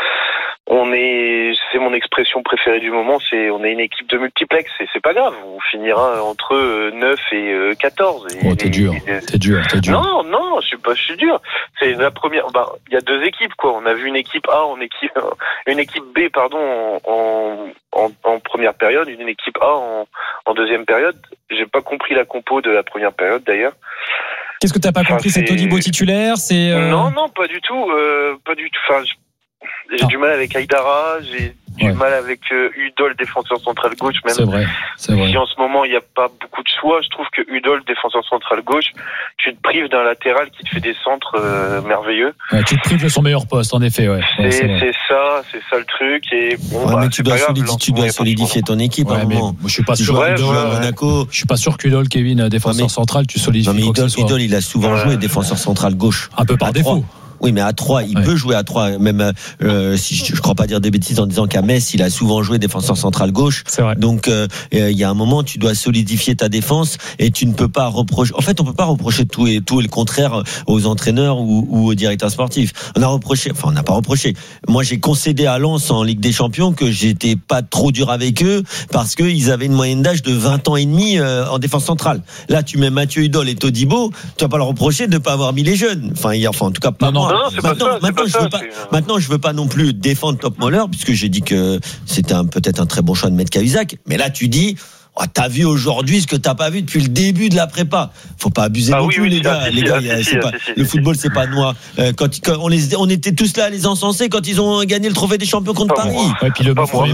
C'est mon expression préférée du moment, on est une équipe de multiplex, et c'est pas grave, on finira entre 9 et 14. Oh, t'es dur. Non, je suis dur. C'est la première, il y a deux équipes, quoi. On a vu une équipe A une équipe B, pardon, en première période, une équipe A en deuxième période. J'ai pas compris la compo de la première période, d'ailleurs. Qu'est-ce que t'as pas compris? C'est Todibo titulaire? Non, pas du tout. Pas du tout. Enfin, j'ai du mal avec Aïdara, j'ai du mal avec Udol, défenseur central gauche, même. C'est vrai. Si en ce moment il n'y a pas beaucoup de choix, je trouve que Udol, défenseur central gauche, tu te prives d'un latéral qui te fait des centres merveilleux. Ouais, tu te prives de son meilleur poste, en effet. Ouais. C'est ça le truc. Et bon, mais tu dois solidifier ton équipe. Ouais, mais moi, je suis pas sûr. Je suis pas sûr qu'Udol, Kevin, défenseur central, tu solidifies. Non, mais Udol, il a souvent joué défenseur central gauche. Un peu par défaut. Oui, mais à 3, il peut jouer à 3. Même si je crois pas dire des bêtises en disant qu'à Metz, il a souvent joué défenseur central gauche. C'est vrai. Donc il y a un moment, tu dois solidifier ta défense et tu ne peux pas reprocher. En fait, on peut pas reprocher tout et le contraire aux entraîneurs ou aux directeurs sportifs. On n'a pas reproché. Moi, j'ai concédé à Lens en Ligue des Champions que j'étais pas trop dur avec eux parce que ils avaient une moyenne d'âge de 20 ans et demi en défense centrale. Là, tu mets Mathieu Udol et Todibo, tu vas pas leur reprocher de pas avoir mis les jeunes. Enfin, en tout cas pas moi. Maintenant, je veux pas non plus défendre Top Moller puisque j'ai dit que c'était peut-être un très bon choix de mettre Cahuzac. Mais là, tu dis, t'as vu aujourd'hui ce que t'as pas vu depuis le début de la prépa. Faut pas abuser non plus, les gars. Le football, c'est pas noir. Quand on était tous là à les encenser quand ils ont gagné le trophée des champions contre Paris. Ouais, puis le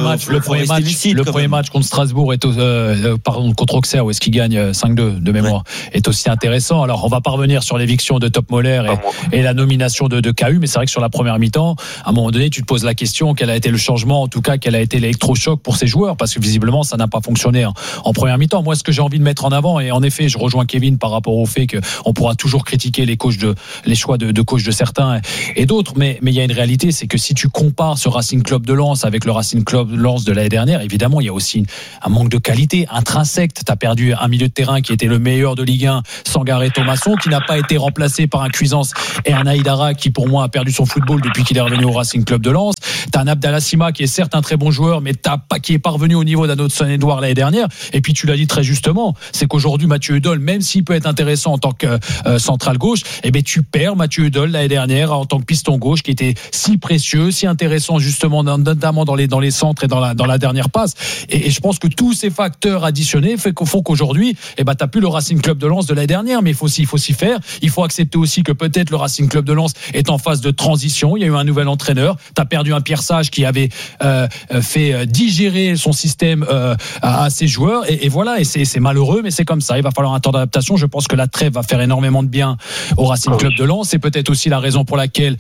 premier match contre Strasbourg contre Auxerre, où est-ce qu'il gagne 5-2 de mémoire, est aussi intéressant. Alors, on va pas revenir sur l'éviction de Top Moller et la nomination de KU, mais c'est vrai que sur la première mi-temps, à un moment donné, tu te poses la question, quel a été le changement, en tout cas, quel a été l'électrochoc pour ces joueurs, parce que visiblement, ça n'a pas fonctionné en première mi-temps. Moi, ce que j'ai envie de mettre en avant, et en effet, je rejoins Kevin par rapport au fait qu'on pourra toujours critiquer les choix de coach de certains et d'autres, mais il y a une réalité, c'est que si tu compares ce Racing Club de Lens avec le Racing Club de Lens de l'année dernière, évidemment, il y a aussi un manque de qualité intrinsèque. T'as perdu un milieu de terrain qui était le meilleur de Ligue 1, Sangaré Thomasson, qui n'a pas été remplacé par un Cuisance et un Aïdara qui, pour moi, a perdu son football depuis qu'il est revenu au Racing Club de Lens. T'as un Abdallah Sima qui est certes un très bon joueur, mais qui est pas revenu au niveau d'un autre Saône-et-Loire l'année dernière. Et puis tu l'as dit très justement, c'est qu'aujourd'hui Mathieu Hudol, même s'il peut être intéressant en tant que central gauche, tu perds Mathieu Hudol l'année dernière en tant que piston gauche, qui était si précieux, si intéressant justement, notamment dans les centres et dans la dernière passe. Et je pense que tous ces facteurs additionnés font qu'aujourd'hui, t'as plus le Racing Club de Lens de l'année dernière, mais il faut s'y faire. Il faut accepter aussi que peut-être le Racing Club de Lens est en phase de transition. Il y a eu un nouvel entraîneur. T'as perdu un Pierre Sage qui avait fait digérer son système à ses joueurs. Et voilà, et c'est malheureux, mais c'est comme ça. Il va falloir un temps d'adaptation. Je pense que la trêve va faire énormément de bien au Racing Club de Lens. C'est peut-être aussi la raison pour laquelle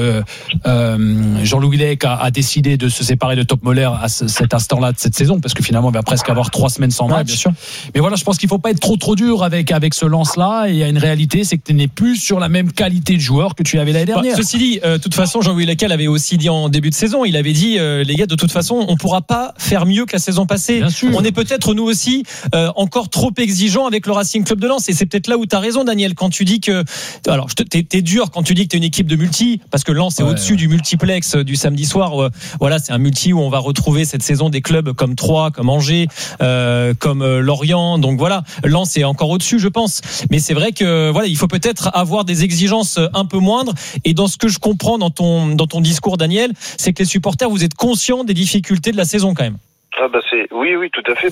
Jean-Louis Lec a décidé de se séparer de Top Moller à cet instant-là de cette saison, parce que finalement, il va presque avoir 3 semaines sans match. Bien sûr. Mais voilà, je pense qu'il faut pas être trop dur avec ce Lens-là. Et il y a une réalité, c'est que tu n'es plus sur la même qualité de joueur que tu avais l'année dernière. Ceci dit, de toute façon, Jean-Louis Lec avait aussi dit en début de saison, il avait dit, les gars, de toute façon, on pourra pas faire mieux que la saison passée. On est peut-être nous aussi encore trop exigeants avec le Racing Club de Lens, et c'est peut-être là où tu as raison, Daniel, quand tu dis que, alors t'es dur quand tu dis que t'es une équipe de multi, parce que Lens est au-dessus du multiplex du samedi soir. Voilà, c'est un multi où on va retrouver cette saison des clubs comme Troyes, comme Angers, comme Lorient. Donc voilà, Lens est encore au-dessus, je pense. Mais c'est vrai que voilà, il faut peut-être avoir des exigences un peu moindres. Et dans ce que je comprends dans ton discours, Daniel, c'est que les supporters, vous êtes conscients des difficultés de la saison quand même. Oui, tout à fait.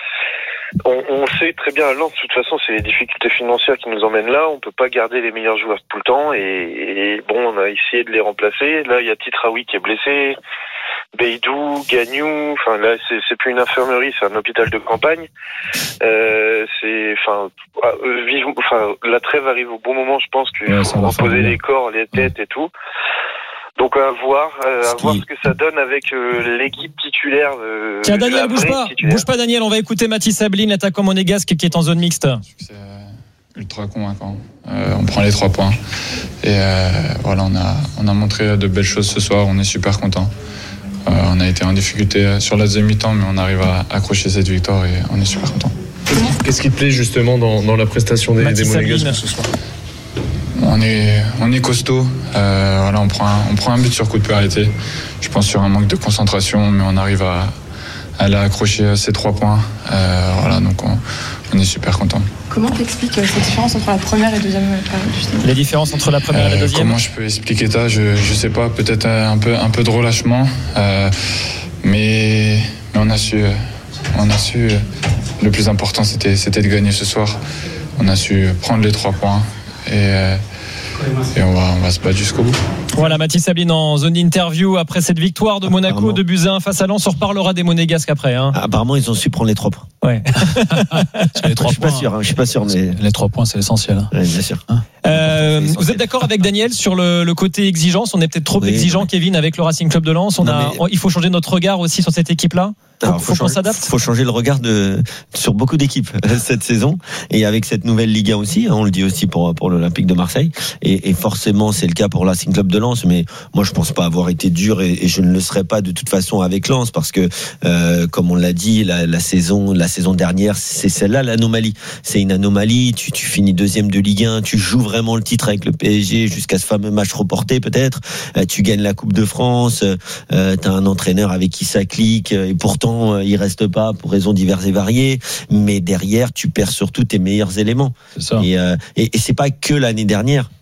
On sait très bien à Lens, de toute façon, c'est les difficultés financières qui nous emmènent là. On peut pas garder les meilleurs joueurs tout le temps. Et on a essayé de les remplacer. Là, il y a Titraoui qui est blessé, Beidou, Gagnou. Enfin, là, c'est plus une infirmerie, c'est un hôpital de campagne. La trêve arrive au bon moment, je pense qu'il faut reposer les corps, les têtes et tout. Donc à voir ce que ça donne avec l'équipe titulaire. Tiens, Daniel, bouge pas Daniel, on va écouter Mathis Sablin, l'attaquant monégasque qui est en zone mixte. C'est ultra convaincant. On prend les 3 points et voilà, on a montré de belles choses ce soir. On est super content. On a été en difficulté sur la deuxième mi-temps, mais on arrive à accrocher cette victoire et on est super content. Qu'est-ce qui te plaît justement dans la prestation des monégasques ce soir? On est costaud. Voilà, on prend un but sur coup de pied arrêté. Je pense sur un manque de concentration, mais on arrive à aller accrocher ces 3 points. Voilà, donc on est super content. Comment t'expliques cette différence entre la première et la deuxième période? Les différences entre la première et la deuxième? Comment je peux expliquer ça? Je sais pas. Peut-être un peu de relâchement, mais on a su. Le plus important, c'était de gagner ce soir. On a su prendre les 3 points. Et on va se battre jusqu'au bout. Voilà, Mathis Sablin en zone d'interview après cette victoire de Monaco, 2-1 face à Lens. On reparlera des monégasques après. Apparemment, ils ont su prendre les 3 points. Ouais. Je suis pas sûr, mais les 3 points, c'est l'essentiel. Ouais, bien sûr. Vous êtes d'accord avec Daniel sur le côté exigence? On est peut-être trop exigeant, Kevin, avec le Racing Club de Lens. Il faut changer notre regard aussi sur cette équipe-là. Faut qu'on s'adapte. Faut changer le regard sur beaucoup d'équipes cette saison, et avec cette nouvelle Ligue 1 aussi. On le dit aussi pour l'Olympique de Marseille, et forcément c'est le cas pour le Racing Club de Lens. Mais moi je pense pas avoir été dur, et je ne le serai pas de toute façon avec Lens, parce que comme on l'a dit, la saison dernière, c'est celle-là l'anomalie. C'est une anomalie. Tu finis 2e de Ligue 1, tu joues vraiment le titre avec le PSG jusqu'à ce fameux match reporté peut-être. Tu gagnes la Coupe de France. T'as un entraîneur avec qui ça clique, et pourtant il reste pas pour raisons diverses et variées, mais derrière tu perds surtout tes meilleurs éléments. C'est ça. Et c'est pas que l'année dernière.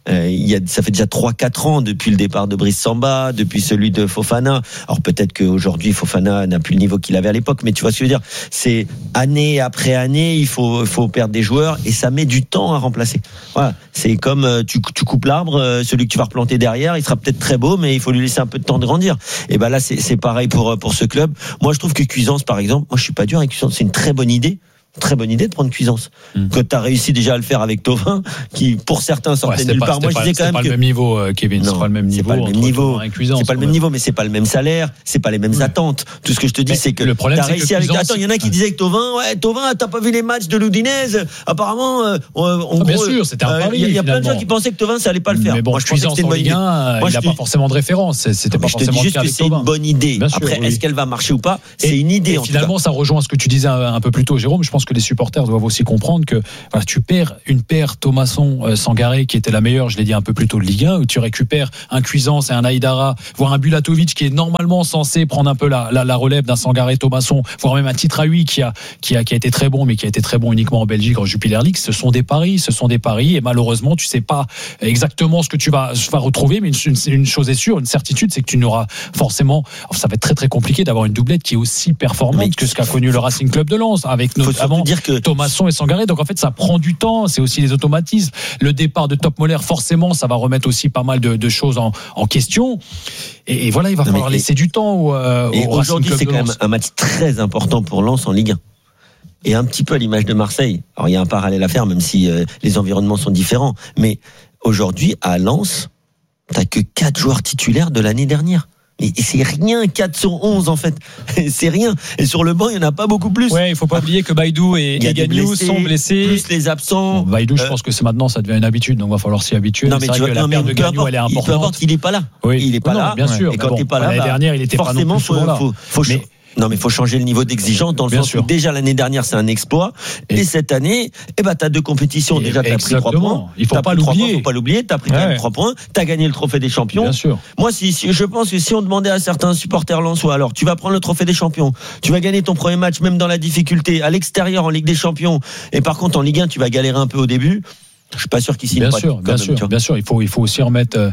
Ça fait déjà 3-4 ans depuis le départ de Brice Samba, depuis celui de Fofana. Alors peut-être qu'aujourd'hui Fofana n'a plus le niveau qu'il avait à l'époque, mais tu vois ce que je veux dire. C'est année après année, il faut perdre des joueurs et ça met du temps à remplacer. Voilà, c'est comme tu coupes l'arbre, celui que tu vas replanter derrière, il sera peut-être très beau, mais il faut lui laisser un peu de temps de grandir. Et ben là, c'est pareil pour ce club. Moi, je trouve que Cuisance, par exemple, moi je suis pas dur avec Cuisance, c'est une très bonne idée. Très bonne idée de prendre Cuisance. Que tu as réussi déjà à le faire avec Thauvin, qui pour certains sortait nulle part. Moi, je disais quand même c'est pas le même niveau, Kevin. Non, c'est pas le même niveau. C'est pas le même niveau, mais c'est pas le même salaire, c'est pas les mêmes attentes. Tout ce que je te dis, c'est que le problème, c'est réussi avec. Attends, il y en a qui disaient que Thauvin, t'as pas vu les matchs de l'Udinese. Apparemment, bien sûr, c'était un pari. Il y a plein de gens qui pensaient que Thauvin, ça allait pas le faire. Mais bon, moi, je pensais que c'était une bonne idée. Il n'a pas forcément de référence. C'était pas forcément le cas avec Thauvin. C'est une bonne idée. Après, est-ce qu'elle va marcher ou pas? C'est une idée. Finalement, ça rejoint ce que tu disais un peu plus tôt, Jérôme. Je pense que les supporters doivent aussi comprendre que tu perds une paire Thomasson Sangaré qui était la meilleure, je l'ai dit un peu plus tôt, de Ligue 1, où tu récupères un Cuisance et un Aïdara, voire un Bulatovic qui est normalement censé prendre un peu la relève d'un Sangaré Thomasson, voire même un Titraoui qui a été très bon, mais qui a été très bon uniquement en Belgique en Jupiler League. Ce sont des paris et malheureusement tu sais pas exactement ce que tu vas retrouver, mais une chose est sûre, une certitude, c'est que tu n'auras forcément, ça va être très très compliqué d'avoir une doublette qui est aussi performante que ce qu'a connu le Racing Club de Lens, avec notamment Thomasson et Sangaré. Donc en fait ça prend du temps, c'est aussi les automatismes. Le départ de Topmoller, forcément ça va remettre aussi pas mal de choses en question, et voilà, il va falloir laisser du temps au aujourd'hui c'est quand même un match très important pour Lens en Ligue 1, et un petit peu à l'image de Marseille. Alors il y a un parallèle à faire, même si les environnements sont différents, mais aujourd'hui à Lens t'as que 4 joueurs titulaires de l'année dernière. Et c'est rien, 4 sur 11 en fait. C'est rien. Et sur le banc, il n'y en a pas beaucoup plus. Ouais, il faut pas oublier que Baïdou et Gagnou sont blessés. Plus les absents. Bon, Baïdou, je pense que c'est maintenant, ça devient une habitude, donc il va falloir s'y habituer. Non, mais c'est vrai que la perte de Gagnou, elle est importante. Peu importe, il n'est pas là. Oui. Il n'est pas là. Bien sûr. Et quand il n'est pas là, l'année dernière, il était pas non plus souvent là. Non, mais il faut changer le niveau d'exigence dans le sens où déjà l'année dernière c'est un exploit, et cette année, t'as 2 compétitions, déjà t'as pris 3 points. Il faut pas l'oublier, t'as pris quand même 3 points, t'as gagné le trophée des champions. Bien sûr. Moi, je pense que si on demandait à certains supporters lensois, alors tu vas prendre le trophée des champions, tu vas gagner ton premier match même dans la difficulté à l'extérieur en Ligue des Champions, et par contre en Ligue 1 tu vas galérer un peu au début. Je suis pas sûr qu'ils s'y mettent. Bien sûr, il faut aussi remettre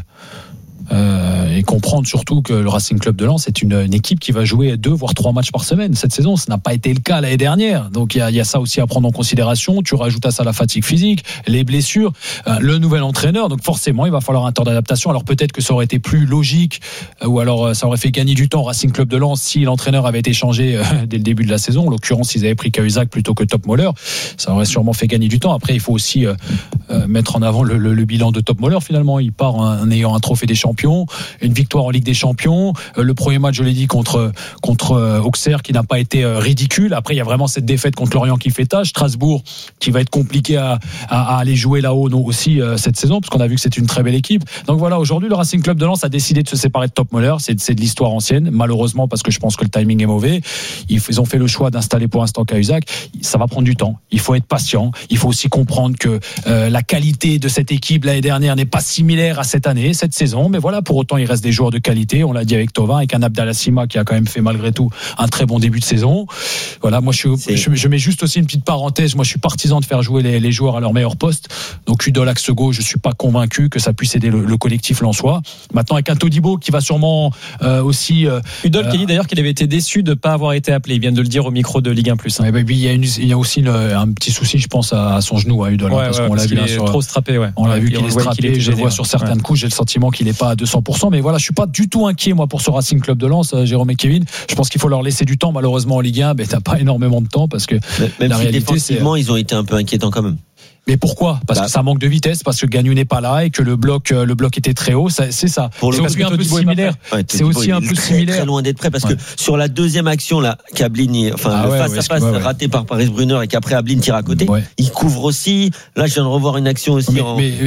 et comprendre surtout que le Racing Club de Lens est une équipe qui va jouer 2 voire 3 matchs par semaine cette saison. Ça n'a pas été le cas l'année dernière, donc il y a ça aussi à prendre en considération. Tu rajoutes à ça la fatigue physique, les blessures, le nouvel entraîneur, donc forcément il va falloir un temps d'adaptation. Alors peut-être que ça aurait été plus logique, ou alors ça aurait fait gagner du temps au Racing Club de Lens si l'entraîneur avait été changé dès le début de la saison. En l'occurrence, ils avaient pris Cahuzac plutôt que Topmoller, ça aurait sûrement fait gagner du temps. Après il faut aussi mettre en avant le bilan de Topmoller. Finalement il part en ayant un trophée des champions, une victoire en Ligue des Champions, le premier match, je l'ai dit, contre Auxerre, qui n'a pas été ridicule. Après il y a vraiment cette défaite contre Lorient qui fait tâche, Strasbourg qui va être compliqué à aller jouer là-haut aussi cette saison, parce qu'on a vu que c'est une très belle équipe. Donc voilà, aujourd'hui le Racing Club de Lens a décidé de se séparer de Topmoller. C'est de l'histoire ancienne, malheureusement, parce que je pense que le timing est mauvais. Ils ont fait le choix d'installer pour l'instant Cahuzac. Ça va prendre du temps, il faut être patient, il faut aussi comprendre que la qualité de cette équipe l'année dernière n'est pas similaire à cette saison, mais voilà, pour autant il reste des joueurs de qualité, on l'a dit avec Thauvin, avec un Abdallah Sima qui a quand même fait malgré tout un très bon début de saison. Voilà, moi je mets juste aussi une petite parenthèse, moi je suis partisan de faire jouer les joueurs à leur meilleur poste, donc Udol axe gauche, je suis pas convaincu que ça puisse aider le collectif lensois. Maintenant avec un Todibo qui va sûrement aussi Udol qui a dit d'ailleurs qu'il avait été déçu de ne pas avoir été appelé, il vient de le dire au micro de Ligue 1+. Il y a aussi un petit souci, je pense, à son genou, à Udol, parce qu'on l'a vu trop strappé, on l'a vu qu'il est strappé, je le vois sur certains coups, j'ai le sentiment qu'il n'est pas à 200%, mais voilà, je suis pas du tout inquiet moi pour ce Racing Club de Lens, Jérôme et Kevin. Je pense qu'il faut leur laisser du temps, malheureusement en Ligue 1, t'as pas énormément de temps, parce que même la si réalité, défensivement ils ont été un peu inquiétants quand même. Mais pourquoi ? Parce que ça manque de vitesse, parce que Gagnou n'est pas là et que le bloc était très haut. C'est ça. C'est aussi un peu similaire. C'est aussi un peu similaire. Très loin d'être prêt, parce que sur la deuxième action là, qu'Ablin, le face à face raté par Paris Brunner, et qu'après Ablin tire à côté, il couvre aussi. Là, je viens de revoir une action aussi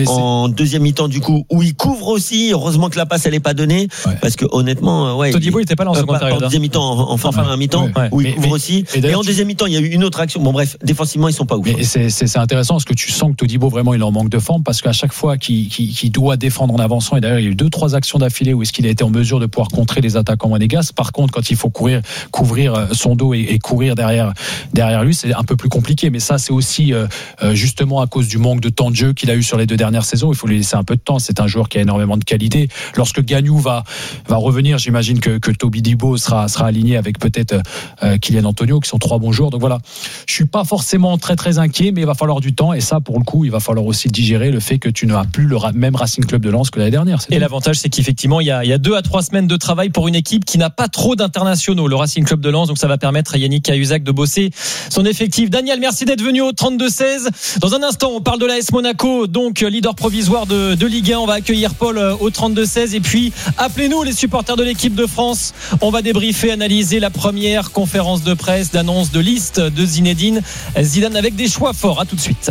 en deuxième mi-temps du coup où il couvre aussi. Heureusement que la passe elle est pas donnée, parce que honnêtement, Todibo il était pas là en seconde période. En deuxième mi-temps, en fin mi-temps où il couvre aussi. Et en deuxième mi-temps, il y a eu une autre action. Bon bref, défensivement ils sont pas ouf. Mais c'est intéressant ce que tu tu sens que Todibo vraiment il est en manque de forme parce qu'à chaque fois qu'il doit défendre en avançant, et d'ailleurs il y a eu 2-3 actions d'affilée où est-ce qu'il a été en mesure de pouvoir contrer les attaquants monégasques. Par contre, quand il faut couvrir son dos et courir derrière lui, c'est un peu plus compliqué. Mais ça, c'est aussi justement à cause du manque de temps de jeu qu'il a eu sur les 2 dernières saisons. Il faut lui laisser un peu de temps. C'est un joueur qui a énormément de qualité. Lorsque Gagnou va revenir, j'imagine que Todibo sera aligné avec peut-être Kylian Antonio, qui sont 3 bons joueurs. Donc voilà, je suis pas forcément très très inquiet, mais il va falloir du temps. Et ça, pour le coup, il va falloir aussi digérer le fait que tu n'as plus le même Racing Club de Lens que l'année dernière. Et l'avantage, c'est qu'effectivement, il y a 2 à 3 semaines de travail pour une équipe qui n'a pas trop d'internationaux, le Racing Club de Lens. Donc ça va permettre à Yannick Cahuzac de bosser son effectif. Daniel, merci d'être venu au 32-16. Dans un instant, on parle de l'AS Monaco, donc leader provisoire de Ligue 1. On va accueillir Paul au 32-16. Et puis, appelez-nous les supporters de l'équipe de France. On va débriefer, analyser la première conférence de presse d'annonce de liste de Zinedine Zidane avec des choix forts. À tout de suite.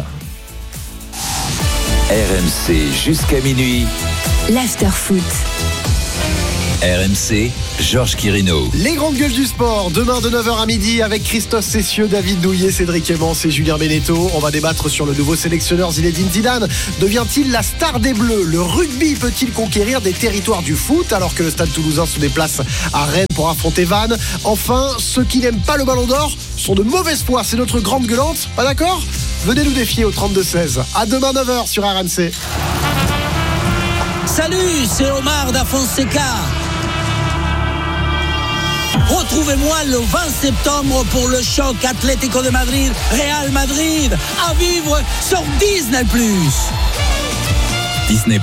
RMC jusqu'à minuit. L'after-foot. RMC, Georges Quirino. Les grandes gueules du sport, demain de 9h à midi avec Christophe Cessieux, David Douillet, Cédric Emmons et Julien Beneteau. On va débattre sur le nouveau sélectionneur Zinedine Zidane. Devient-il la star des Bleus ? Le rugby peut-il conquérir des territoires du foot alors que le Stade Toulousain se déplace à Rennes pour affronter Vannes ? Enfin, ceux qui n'aiment pas le Ballon d'Or sont de mauvaise foi. C'est notre grande gueulante, pas d'accord ? Venez nous défier au 32-16. À demain 9h sur RMC. Salut, c'est Omar da Fonseca. Retrouvez-moi le 20 septembre pour le choc Atlético de Madrid, Real Madrid, à vivre sur Disney+. Disney+,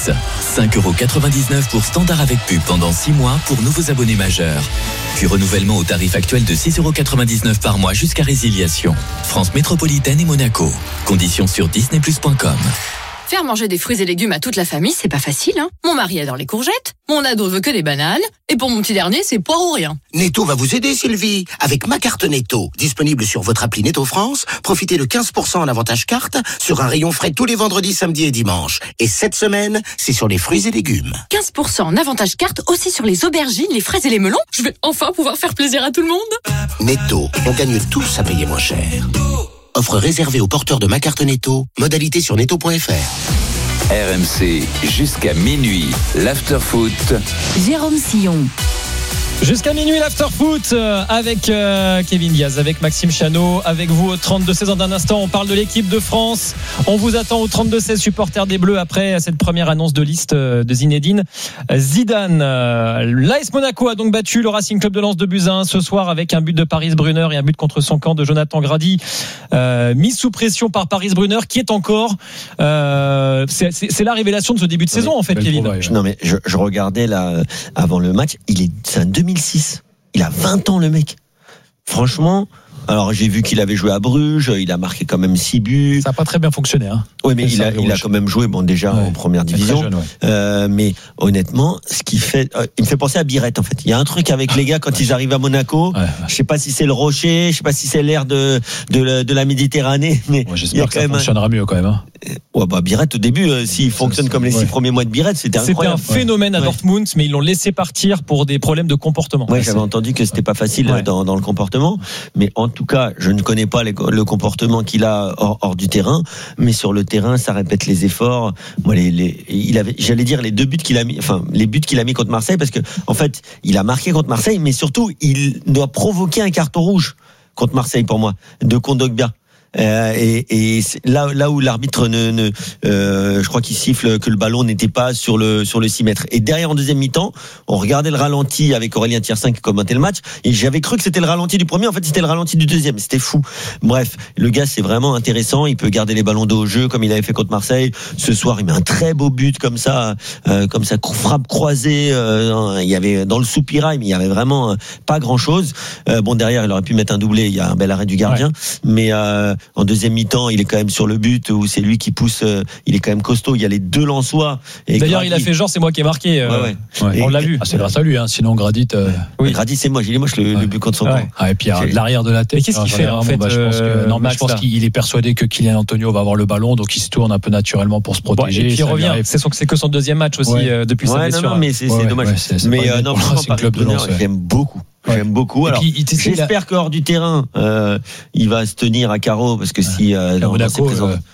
5,99€ pour standard avec pub pendant 6 mois pour nouveaux abonnés majeurs. Puis renouvellement au tarif actuel de 6,99€ par mois jusqu'à résiliation. France Métropolitaine et Monaco. Conditions sur disneyplus.com. Faire manger des fruits et légumes à toute la famille, c'est pas facile, hein. Mon mari adore les courgettes, mon ado veut que des bananes, et pour mon petit dernier, c'est poire ou rien. Netto va vous aider, Sylvie, avec ma carte Netto. Disponible sur votre appli Netto France, profitez de 15% en avantage carte sur un rayon frais tous les vendredis, samedis et dimanches. Et cette semaine, c'est sur les fruits et légumes. 15% en avantage carte aussi sur les aubergines, les fraises et les melons. Je vais enfin pouvoir faire plaisir à tout le monde. Netto, on gagne tous à payer moins cher. Offre réservée aux porteurs de ma carte Netto. Modalité sur netto.fr. RMC jusqu'à minuit. L'after-foot. Jérôme Sillon. Jusqu'à minuit, l'after-foot avec Kevin Diaz, avec Maxime Chanot, avec vous au 32-16. Dans un instant, on parle de l'équipe de France. On vous attend au 32-16, supporters des Bleus, après cette première annonce de liste de Zinedine Zidane. L'AS Monaco a donc battu le Racing Club de Lens de Buzyn ce soir avec un but de Paris Brunner et un but contre son camp de Jonathan Grady, mis sous pression par Paris Brunner, qui est encore c'est la révélation de ce début de saison, en fait, Kevin. Non mais je regardais là avant le match, c'est un 2006. Il a 20 ans, le mec. Franchement, alors j'ai vu qu'il avait joué à Bruges, il a marqué quand même 6 buts. Ça n'a pas très bien fonctionné, hein. Oui, mais il a quand même joué, déjà en première division. Jeune, mais honnêtement, ce qu'il fait, il me fait penser à Biret, en fait. Il y a un truc avec les gars quand ils arrivent à Monaco. Je sais pas si c'est le rocher, je sais pas si c'est l'air de la Méditerranée, mais j'espère que ça fonctionnera mieux quand même, hein. Ouais, Biret au début, s'il fonctionne comme les 6 premiers mois de Biret, c'était incroyable. C'était un phénomène à Dortmund, mais ils l'ont laissé partir pour des problèmes de comportement. Ouais, j'avais entendu que c'était pas facile dans le comportement, mais en tout cas, je ne connais pas le comportement qu'il a hors du terrain, mais sur le terrain, ça répète les efforts. Moi, j'allais dire les 2 buts qu'il a mis, enfin les buts qu'il a mis contre Marseille, parce que en fait, il a marqué contre Marseille, mais surtout, il doit provoquer un carton rouge contre Marseille pour moi, de Kondogbia. Et là où l'arbitre je crois qu'il siffle que le ballon n'était pas sur le 6 mètres. Et derrière, en deuxième mi-temps, on regardait le ralenti avec Aurélien Thiersin qui commentait le match, et j'avais cru que c'était le ralenti du premier, en fait c'était le ralenti du deuxième. C'était fou. Bref, le gars, c'est vraiment intéressant, il peut garder les ballons de haut jeu comme il avait fait contre Marseille. Ce soir, il met un très beau but comme ça, frappe croisée, il y avait dans le soupirail, mais il y avait vraiment pas grand chose. Derrière, il aurait pu mettre un doublé, il y a un bel arrêt du gardien, mais en deuxième mi-temps, il est quand même sur le but où c'est lui qui pousse, il est quand même costaud. Il y a les 2 Lensois. D'ailleurs, Grady, il a fait genre, c'est moi qui ai marqué. On l'a vu. C'est grâce à lui, hein. Sinon Grady. Oui, Grady, c'est moi. J'ai dit, moi, le but contre son camp. Et puis l'arrière de la tête. Mais qu'est-ce qu'il fait en fait, je pense qu'il est persuadé que Kylian Antonio va avoir le ballon, donc il se tourne un peu naturellement pour se protéger. Et puis il revient. C'est que son deuxième match aussi depuis sa blessure. Non, mais c'est dommage. Mais non, j'aime beaucoup. J'aime beaucoup. Alors, j'espère qu'hors du terrain, il va se tenir à carreau, parce que si Monaco,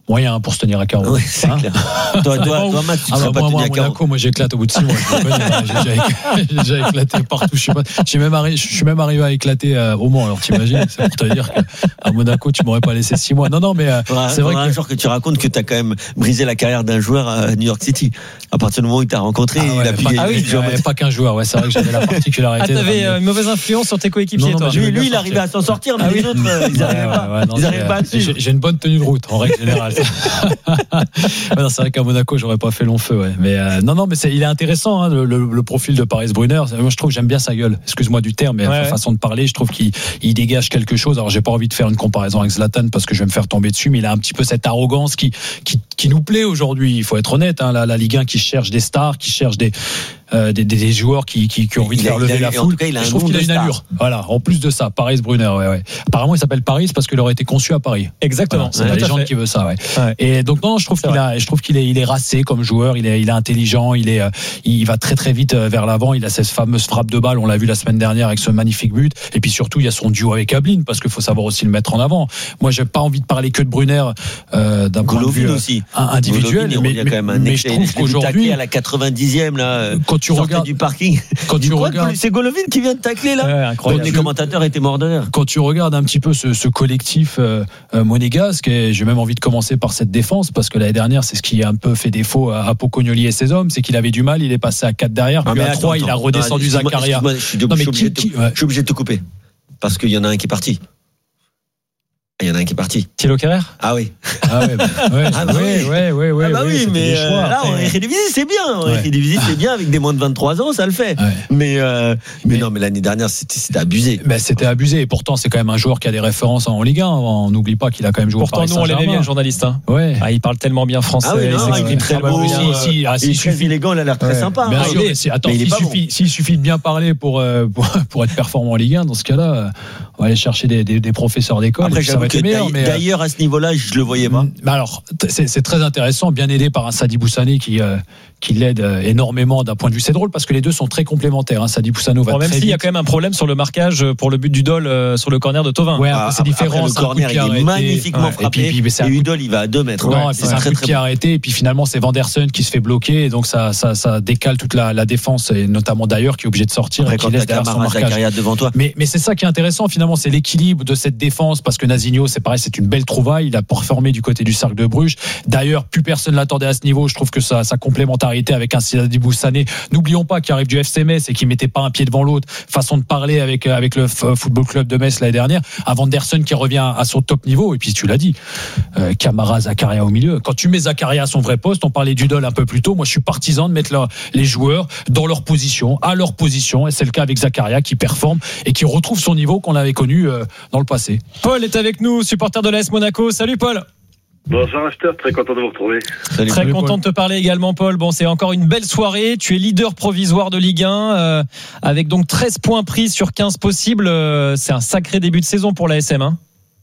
moyen pour se tenir à 40. Oui, c'est clair. Toi, Matt, tu ne serais pas tenu à 40. Monaco, moi j'éclate au bout de 6 mois. J'ai déjà éclaté partout. Je suis même arrivé à éclater au Mans. Alors t'imagines, c'est pour te dire qu'à Monaco, tu m'aurais pas laissé 6 mois. Non, mais c'est vrai un jour que tu racontes que tu as quand même brisé la carrière d'un joueur à New York City. À partir du moment où il t'a rencontré, il a pu. Pas qu'un joueur. Ouais, c'est vrai que j'avais la particularité. T'avais une mauvaise influence sur tes coéquipiers, toi. Lui, il arrivait à s'en sortir, mais les autres, ils n'arrivaient pas à suivre. J'ai une bonne tenue de route, en règle générale. Non, c'est vrai qu'à Monaco, j'aurais pas fait long feu. Ouais. Mais mais il est intéressant, hein, le profil de Paris Brunner. Moi, je trouve, j'aime bien sa gueule. Excuse-moi du terme, mais la façon de parler, je trouve qu'il dégage quelque chose. Alors, j'ai pas envie de faire une comparaison avec Zlatan parce que je vais me faire tomber dessus, mais il a un petit peu cette arrogance qui nous plaît aujourd'hui. Il faut être honnête, hein, la Ligue 1 qui cherche des stars, qui cherche des joueurs qui ont envie de faire lever la foule. Je trouve qu'il a une allure. Voilà. En plus de ça, Paris Brunner. Ouais. Apparemment, il s'appelle Paris parce qu'il aurait été conçu à Paris. Exactement. Voilà, c'est la légende qui veut ça. Ouais. Et donc non, je trouve qu'il est racé comme joueur. Il est intelligent. Il va très très vite vers l'avant. Il a cette fameuse frappe de balle. On l'a vu la semaine dernière avec ce magnifique but. Et puis surtout, il y a son duo avec Ablin parce qu'il faut savoir aussi le mettre en avant. Moi, j'ai pas envie de parler que de Brunner d'un point de vue aussi individuel. Golovin, il y a quand même un je trouve qu'aujourd'hui, à la 90e là, quand tu regardes du parking, c'est Golovin qui vient de tacler là. Incroyable. Les commentateurs étaient morts de rire. Quand tu regardes un petit peu ce collectif monégasque, et j'ai même envie de commencer par cette défense parce que l'année dernière, c'est ce qui a un peu fait défaut à Pocognoli et ses hommes, c'est qu'il avait du mal, il est passé à 4 derrière, puis à 3, il a redescendu Zakaria. Je suis obligé de te couper parce qu'il y en a un qui est parti. Il y en a un qui est parti. Thilo Kerrer ? Ah oui. Oui, mais là, en Eredivisie, c'est bien. En Eredivisie, c'est bien. Avec des moins de 23 ans, ça le fait. Ouais. Mais non, mais l'année dernière, c'était abusé. C'était abusé. Et pourtant, c'est quand même un joueur qui a des références en Ligue 1. On n'oublie pas qu'il a quand même joué au Paris Saint-Germain. Pourtant, nous, on l'aimait bien, le journaliste. Hein. Ouais. Il parle tellement bien français. Il s'exprime très bien. Il est très élégant, il a l'air très sympa. S'il suffit de bien parler pour être performant en Ligue 1, dans ce cas-là, on va aller chercher des professeurs d'école. Après, d'ailleurs, à ce niveau-là, je le voyais pas. Alors, c'est très intéressant, bien aidé par un Sadibou Sané qui l'aide énormément d'un point de vue. C'est drôle parce que les deux sont très complémentaires. Sadibou Sané va très vite. Même s'il y a quand même un problème sur le marquage pour le but d'Udol sur le corner de Thauvin. Ouais, c'est différent. Le corner, il est magnifiquement frappé. Et Udol, il va à 2 mètres. C'est un coup qui est arrêté. Et puis finalement, c'est Vanderson qui se fait bloquer. Et donc, ça décale toute la défense, et notamment d'ailleurs, qui est obligé de sortir et qui laisse derrière son marquage. Devant toi. Mais c'est ça qui est intéressant, finalement, c'est l'équilibre de cette défense parce que Nazinho, c'est pareil, c'est une belle trouvaille. Il a performé du côté du Cercle de Bruges. D'ailleurs, plus personne l'attendait à ce niveau. Je trouve que sa complémentarité avec un Sadibou Sané, n'oublions pas qu'il arrive du FC Metz et qu'il mettait pas un pied devant l'autre. Façon de parler avec le Football Club de Metz l'année dernière. À Vanderson qui revient à son top niveau. Et puis tu l'as dit, Camara, Zakaria au milieu. Quand tu mets Zakaria à son vrai poste, on parlait d'Udol un peu plus tôt. Moi, je suis partisan de mettre les joueurs dans leur position, à leur position. Et c'est le cas avec Zakaria qui performe et qui retrouve son niveau qu'on avait connu dans le passé. Paul est avec nous, supporter de l'AS Monaco. Salut Paul. Bonjour Aster, très content de vous retrouver. Très content de te parler également Paul. Bon, c'est encore une belle soirée. Tu es leader provisoire de Ligue 1 avec donc 13 points pris sur 15 possibles. C'est un sacré début de saison pour l'ASM. Hein.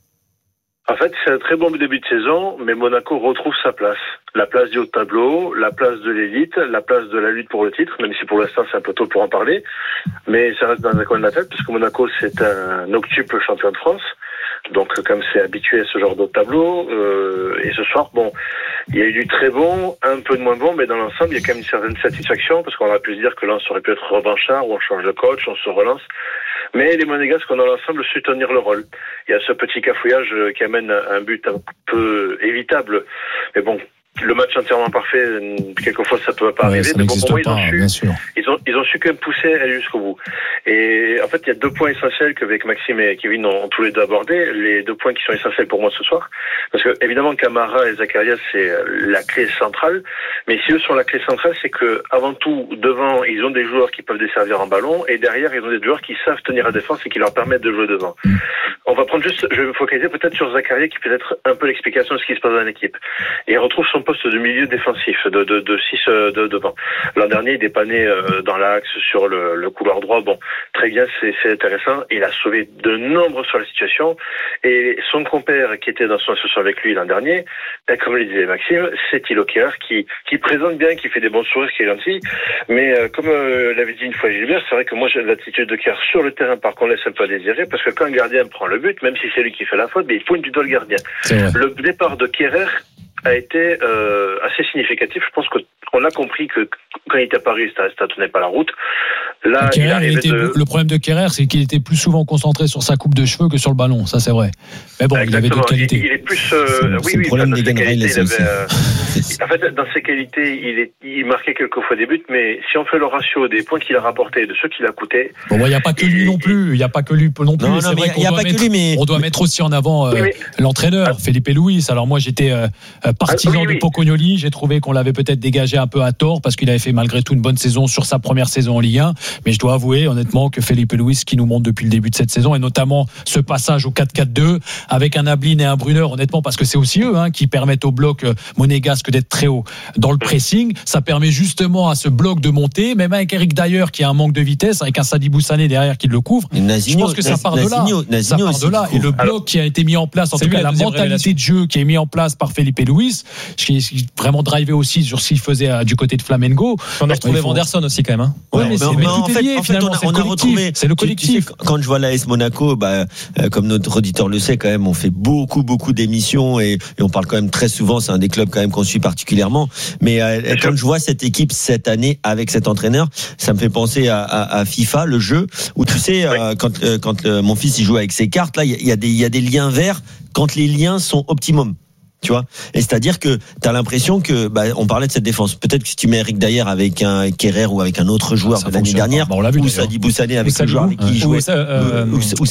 En fait, c'est un très bon début de saison, mais Monaco retrouve sa place. La place du haut de tableau, la place de l'élite, la place de la lutte pour le titre, même si pour l'instant c'est un peu tôt pour en parler. Mais ça reste dans un coin de la tête, puisque Monaco c'est un octuple champion de France. Donc, comme c'est habitué à ce genre de tableau, et ce soir, bon, il y a eu du très bon, un peu de moins bon, mais dans l'ensemble, il y a quand même une certaine satisfaction, parce qu'on aurait pu se dire que là, on aurait pu être revanchard, ou on change de coach, on se relance. Mais les Monégasques, dans l'ensemble, su tenir le rôle. Il y a ce petit cafouillage qui amène un but un peu évitable. Mais bon, le match entièrement parfait, quelquefois ça peut pas arriver, mais bon, pour moi, ils ont su quand même pousser aller jusqu'au bout. Et en fait, il y a 2 points essentiels qu'avec Maxime et Kevin ont tous les deux abordés, les 2 points qui sont essentiels pour moi ce soir. Parce que, évidemment, Camara et Zakaria, c'est la clé centrale. Mais si eux sont la clé centrale, c'est que, avant tout, devant, ils ont des joueurs qui peuvent desservir en ballon, et derrière, ils ont des joueurs qui savent tenir la défense et qui leur permettent de jouer devant. On va prendre juste, je vais me focaliser peut-être sur Zakaria, qui peut être un peu l'explication de ce qui se passe dans l'équipe. Et il retrouve son poste de milieu défensif, de 6 devant. L'an dernier, il dépannait dans l'axe, sur le couloir droit. Bon, très bien, c'est intéressant. Il a sauvé de nombreux sur la situation. Et son compère, qui était dans son association avec lui l'an dernier, comme le disait Maxime, c'est Thilo Kerrer, qui présente bien, qui fait des bons sourires, qui est gentil. Mais comme l'avait dit une fois Gilbert, c'est vrai que moi, j'ai l'attitude de Kerrer sur le terrain, par contre, laisse un peu à désirer, parce que quand un gardien prend le but, même si c'est lui qui fait la faute, mais il faut une dudole gardien. Le départ de Kerrer a été assez significatif. Je pense qu'on a compris que quand il était à Paris, ça tenait pas la route. Là, le problème de Kerrer, c'est qu'il était plus souvent concentré sur sa coupe de cheveux que sur le ballon, ça c'est vrai. Mais bon, il avait d'autres qualités. Il est plus. C'est le problème des Gunrail. En fait, dans ses qualités, il marquait quelques fois des buts, mais si on fait le ratio des points qu'il a rapportés et de ceux qu'il a coûtés. Bon, il n'y a pas que lui non plus. Il n'y a pas que lui non plus. C'est vrai qu'on doit mettre aussi en avant l'entraîneur, Felipe Luis. Alors moi, j'étais partisan de Pocognoli. J'ai trouvé qu'on l'avait peut-être dégagé un peu à tort parce qu'il avait fait malgré tout une bonne saison sur sa première saison en Ligue 1. Mais je dois avouer honnêtement que Felipe Luis, qui nous montre depuis le début de cette saison, et notamment ce passage au 4-4-2 avec un Ablin et un Brunner, honnêtement, parce que c'est aussi eux qui permettent au bloc monégasque d'être très haut dans le pressing. Ça permet justement à ce bloc de monter, même avec Eric Dyer qui a un manque de vitesse, avec un Sadibou Sané derrière qui le couvre. Je pense que ça part de là. Ça part de là. Et le bloc qui a été mis en place, en tout cas la mentalité de jeu qui est mise en place par Felipe Luis, qui est vraiment drivé aussi sur ce qu'il faisait du côté de Flamengo. On a retrouvé Vanderson aussi quand même. Mais en fait, on a retrouvé. C'est le collectif. Tu sais, quand je vois l'AS Monaco, comme notre auditeur le sait, quand même, on fait beaucoup d'émissions et on parle quand même très souvent. C'est un des clubs quand même qu'on suit particulièrement. Mais quand je vois cette équipe cette année avec cet entraîneur, ça me fait penser à FIFA, le jeu où tu sais, quand mon fils il joue avec ses cartes, là, il y a des liens verts quand les liens sont optimum. Tu vois, et c'est-à-dire que t'as l'impression que on parlait de cette défense. Peut-être que si tu mets Eric Dyer avec un Kerrer ou avec un autre joueur de l'année dernière, ou Sadibou Sané avec le joueur avec qui il jouait, ou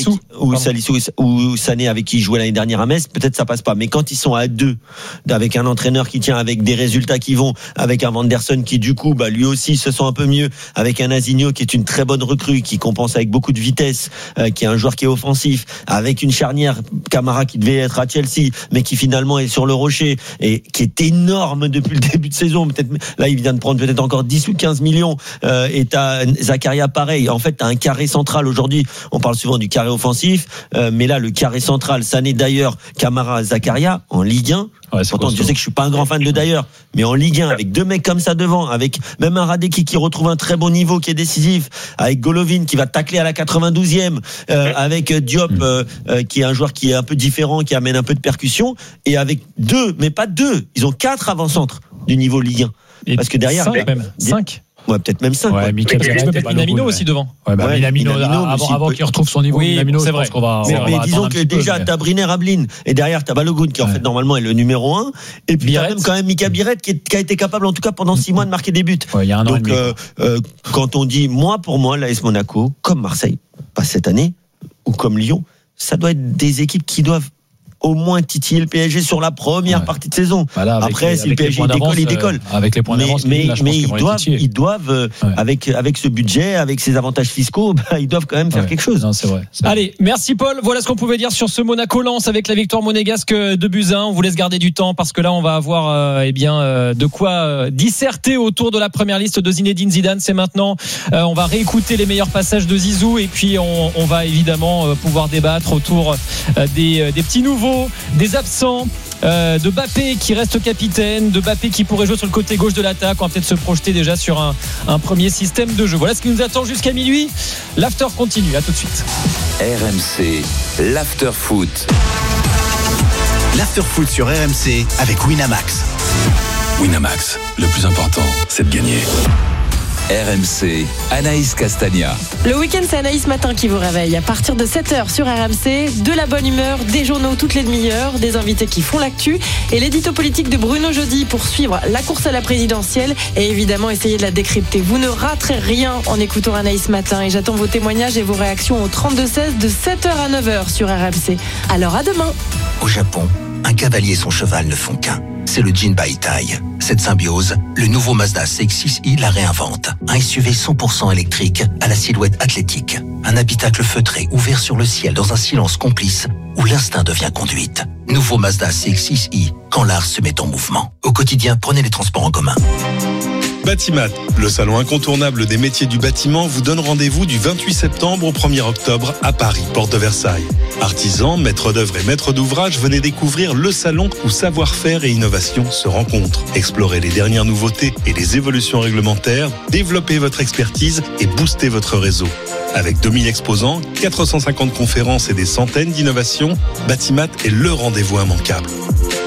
Sané avec qui il jouait l'année dernière à Metz, peut-être ça passe pas. Mais quand ils sont à deux, avec un entraîneur qui tient, avec des résultats qui vont, avec un Vanderson qui du coup, lui aussi se sent un peu mieux, avec un Asigno qui est une très bonne recrue, qui compense avec beaucoup de vitesse, qui est un joueur qui est offensif, avec une charnière Camara qui devait être à Chelsea, mais qui finalement est sur le rocher et qui est énorme depuis le début de saison. Peut-être là il vient de prendre peut-être encore 10 ou 15 millions et t'as Zakaria pareil. En fait t'as un carré central aujourd'hui. On parle souvent du carré offensif, mais là le carré central, Sané d'ailleurs, Camara, Zakaria en Ligue 1. Pourtant je sais que je suis pas un grand fan de d'ailleurs, mais en Ligue 1 avec deux mecs comme ça devant, avec même un Radeki qui retrouve un très bon niveau, qui est décisif, avec Golovin qui va tacler à la 92e, avec Diop qui est un joueur qui est un peu différent, qui amène un peu de percussion, et avec ils ont 4 avant-centres du niveau Ligue 1. Parce que derrière 5. Ouais, peut-être même 5. Ouais, Minamino aussi devant. Minamino avant qu'il retrouve son niveau. Minamino, c'est vrai. Mais disons que déjà t'as Briner, Ablin, et derrière t'as Balogun qui en fait normalement est le numéro 1, et puis t'as même quand même Mika Biret qui a été capable en tout cas pendant 6 mois de marquer des buts. Donc quand on dit pour moi l'AS Monaco, comme Marseille, pas cette année, ou comme Lyon, ça doit être des équipes qui doivent au moins titiller le PSG sur la première partie de saison. Après, si le PSG décolle, il décolle. Avec les points d'avance, mais ils doivent avec ce budget, avec ces avantages fiscaux, ils doivent quand même faire quelque chose. Non, c'est vrai. Allez, merci Paul. Voilà ce qu'on pouvait dire sur ce Monaco-Lens avec la victoire monégasque de Buzyn. On vous laisse garder du temps parce que là, on va avoir de quoi disserter autour de la première liste de Zinedine Zidane. C'est maintenant. On va réécouter les meilleurs passages de Zizou et puis on va évidemment pouvoir débattre autour des petits nouveaux, des absents, de Mbappé qui reste capitaine, de Mbappé qui pourrait jouer sur le côté gauche de l'attaque. On va peut-être se projeter déjà sur un premier système de jeu. Voilà ce qui nous attend jusqu'à minuit. L'after continue, à tout de suite. RMC, l'after foot. L'after foot sur RMC avec Winamax. Winamax, le plus important, c'est de gagner. RMC, Anaïs Castagna. Le week-end, c'est Anaïs Matin qui vous réveille. À partir de 7h sur RMC, de la bonne humeur, des journaux toutes les demi-heures, des invités qui font l'actu et l'édito politique de Bruno Jeudi pour suivre la course à la présidentielle et évidemment essayer de la décrypter. Vous ne raterez rien en écoutant Anaïs Matin et j'attends vos témoignages et vos réactions au 32-16 de 7h à 9h sur RMC. Alors à demain. Au Japon, un cavalier et son cheval ne font qu'un. C'est le Jinbaitai. Cette symbiose, le nouveau Mazda CX-6i la réinvente. Un SUV 100% électrique à la silhouette athlétique. Un habitacle feutré ouvert sur le ciel dans un silence complice où l'instinct devient conduite. Nouveau Mazda CX-6i, quand l'art se met en mouvement. Au quotidien, prenez les transports en commun. Batimat, le salon incontournable des métiers du bâtiment, vous donne rendez-vous du 28 septembre au 1er octobre à Paris, porte de Versailles. Artisans, maîtres d'œuvre et maîtres d'ouvrage, venez découvrir le salon où savoir-faire et innovation se rencontrent. Explorez les dernières nouveautés et les évolutions réglementaires, développez votre expertise et boostez votre réseau. Avec 2000 exposants, 450 conférences et des centaines d'innovations, Batimat est le rendez-vous immanquable.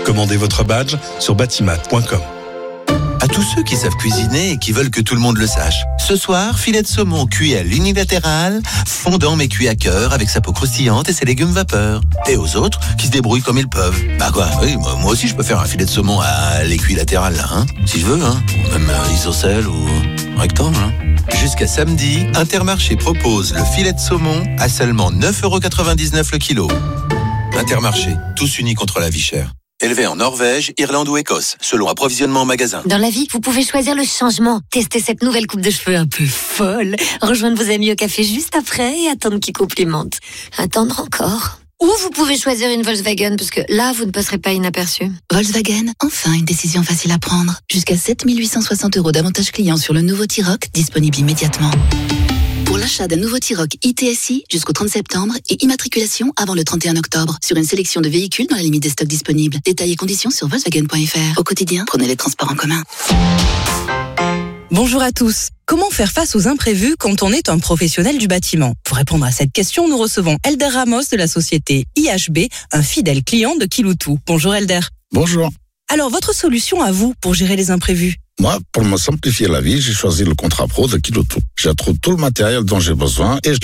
Commandez votre badge sur batimat.com. À tous ceux qui savent cuisiner et qui veulent que tout le monde le sache. Ce soir, filet de saumon cuit à l'unilatéral, fondant mais cuit à cœur avec sa peau croustillante et ses légumes vapeur. Et aux autres qui se débrouillent comme ils peuvent. Bah quoi, oui, moi aussi je peux faire un filet de saumon à l'équilatéral là, hein, si je veux, hein, ou même isocèle ou rectangle. Hein. Jusqu'à samedi, Intermarché propose le filet de saumon à seulement 9,99€ le kilo. Intermarché, tous unis contre la vie chère. Élevé en Norvège, Irlande ou Écosse, selon approvisionnement en magasin. Dans la vie, vous pouvez choisir le changement. Tester cette nouvelle coupe de cheveux un peu folle. Rejoindre vos amis au café juste après et attendre qu'ils complimentent. Attendre encore. Ou vous pouvez choisir une Volkswagen, parce que là, vous ne passerez pas inaperçu. Volkswagen, enfin une décision facile à prendre. Jusqu'à 7 860€ d'avantages clients sur le nouveau T-Roc, disponible immédiatement. Pour l'achat d'un nouveau T-Roc ITSI jusqu'au 30 septembre et immatriculation avant le 31 octobre sur une sélection de véhicules dans la limite des stocks disponibles. Détails et conditions sur Volkswagen.fr. Au quotidien, prenez les transports en commun. Bonjour à tous. Comment faire face aux imprévus quand on est un professionnel du bâtiment? Pour répondre à cette question, nous recevons Elder Ramos de la société IHB, un fidèle client de Kiloutou. Bonjour Elder. Bonjour. Alors, votre solution à vous pour gérer les imprévus? Moi, pour me simplifier la vie, j'ai choisi le contrat pro de Kiloutou. Je trouve tout le matériel dont j'ai besoin et je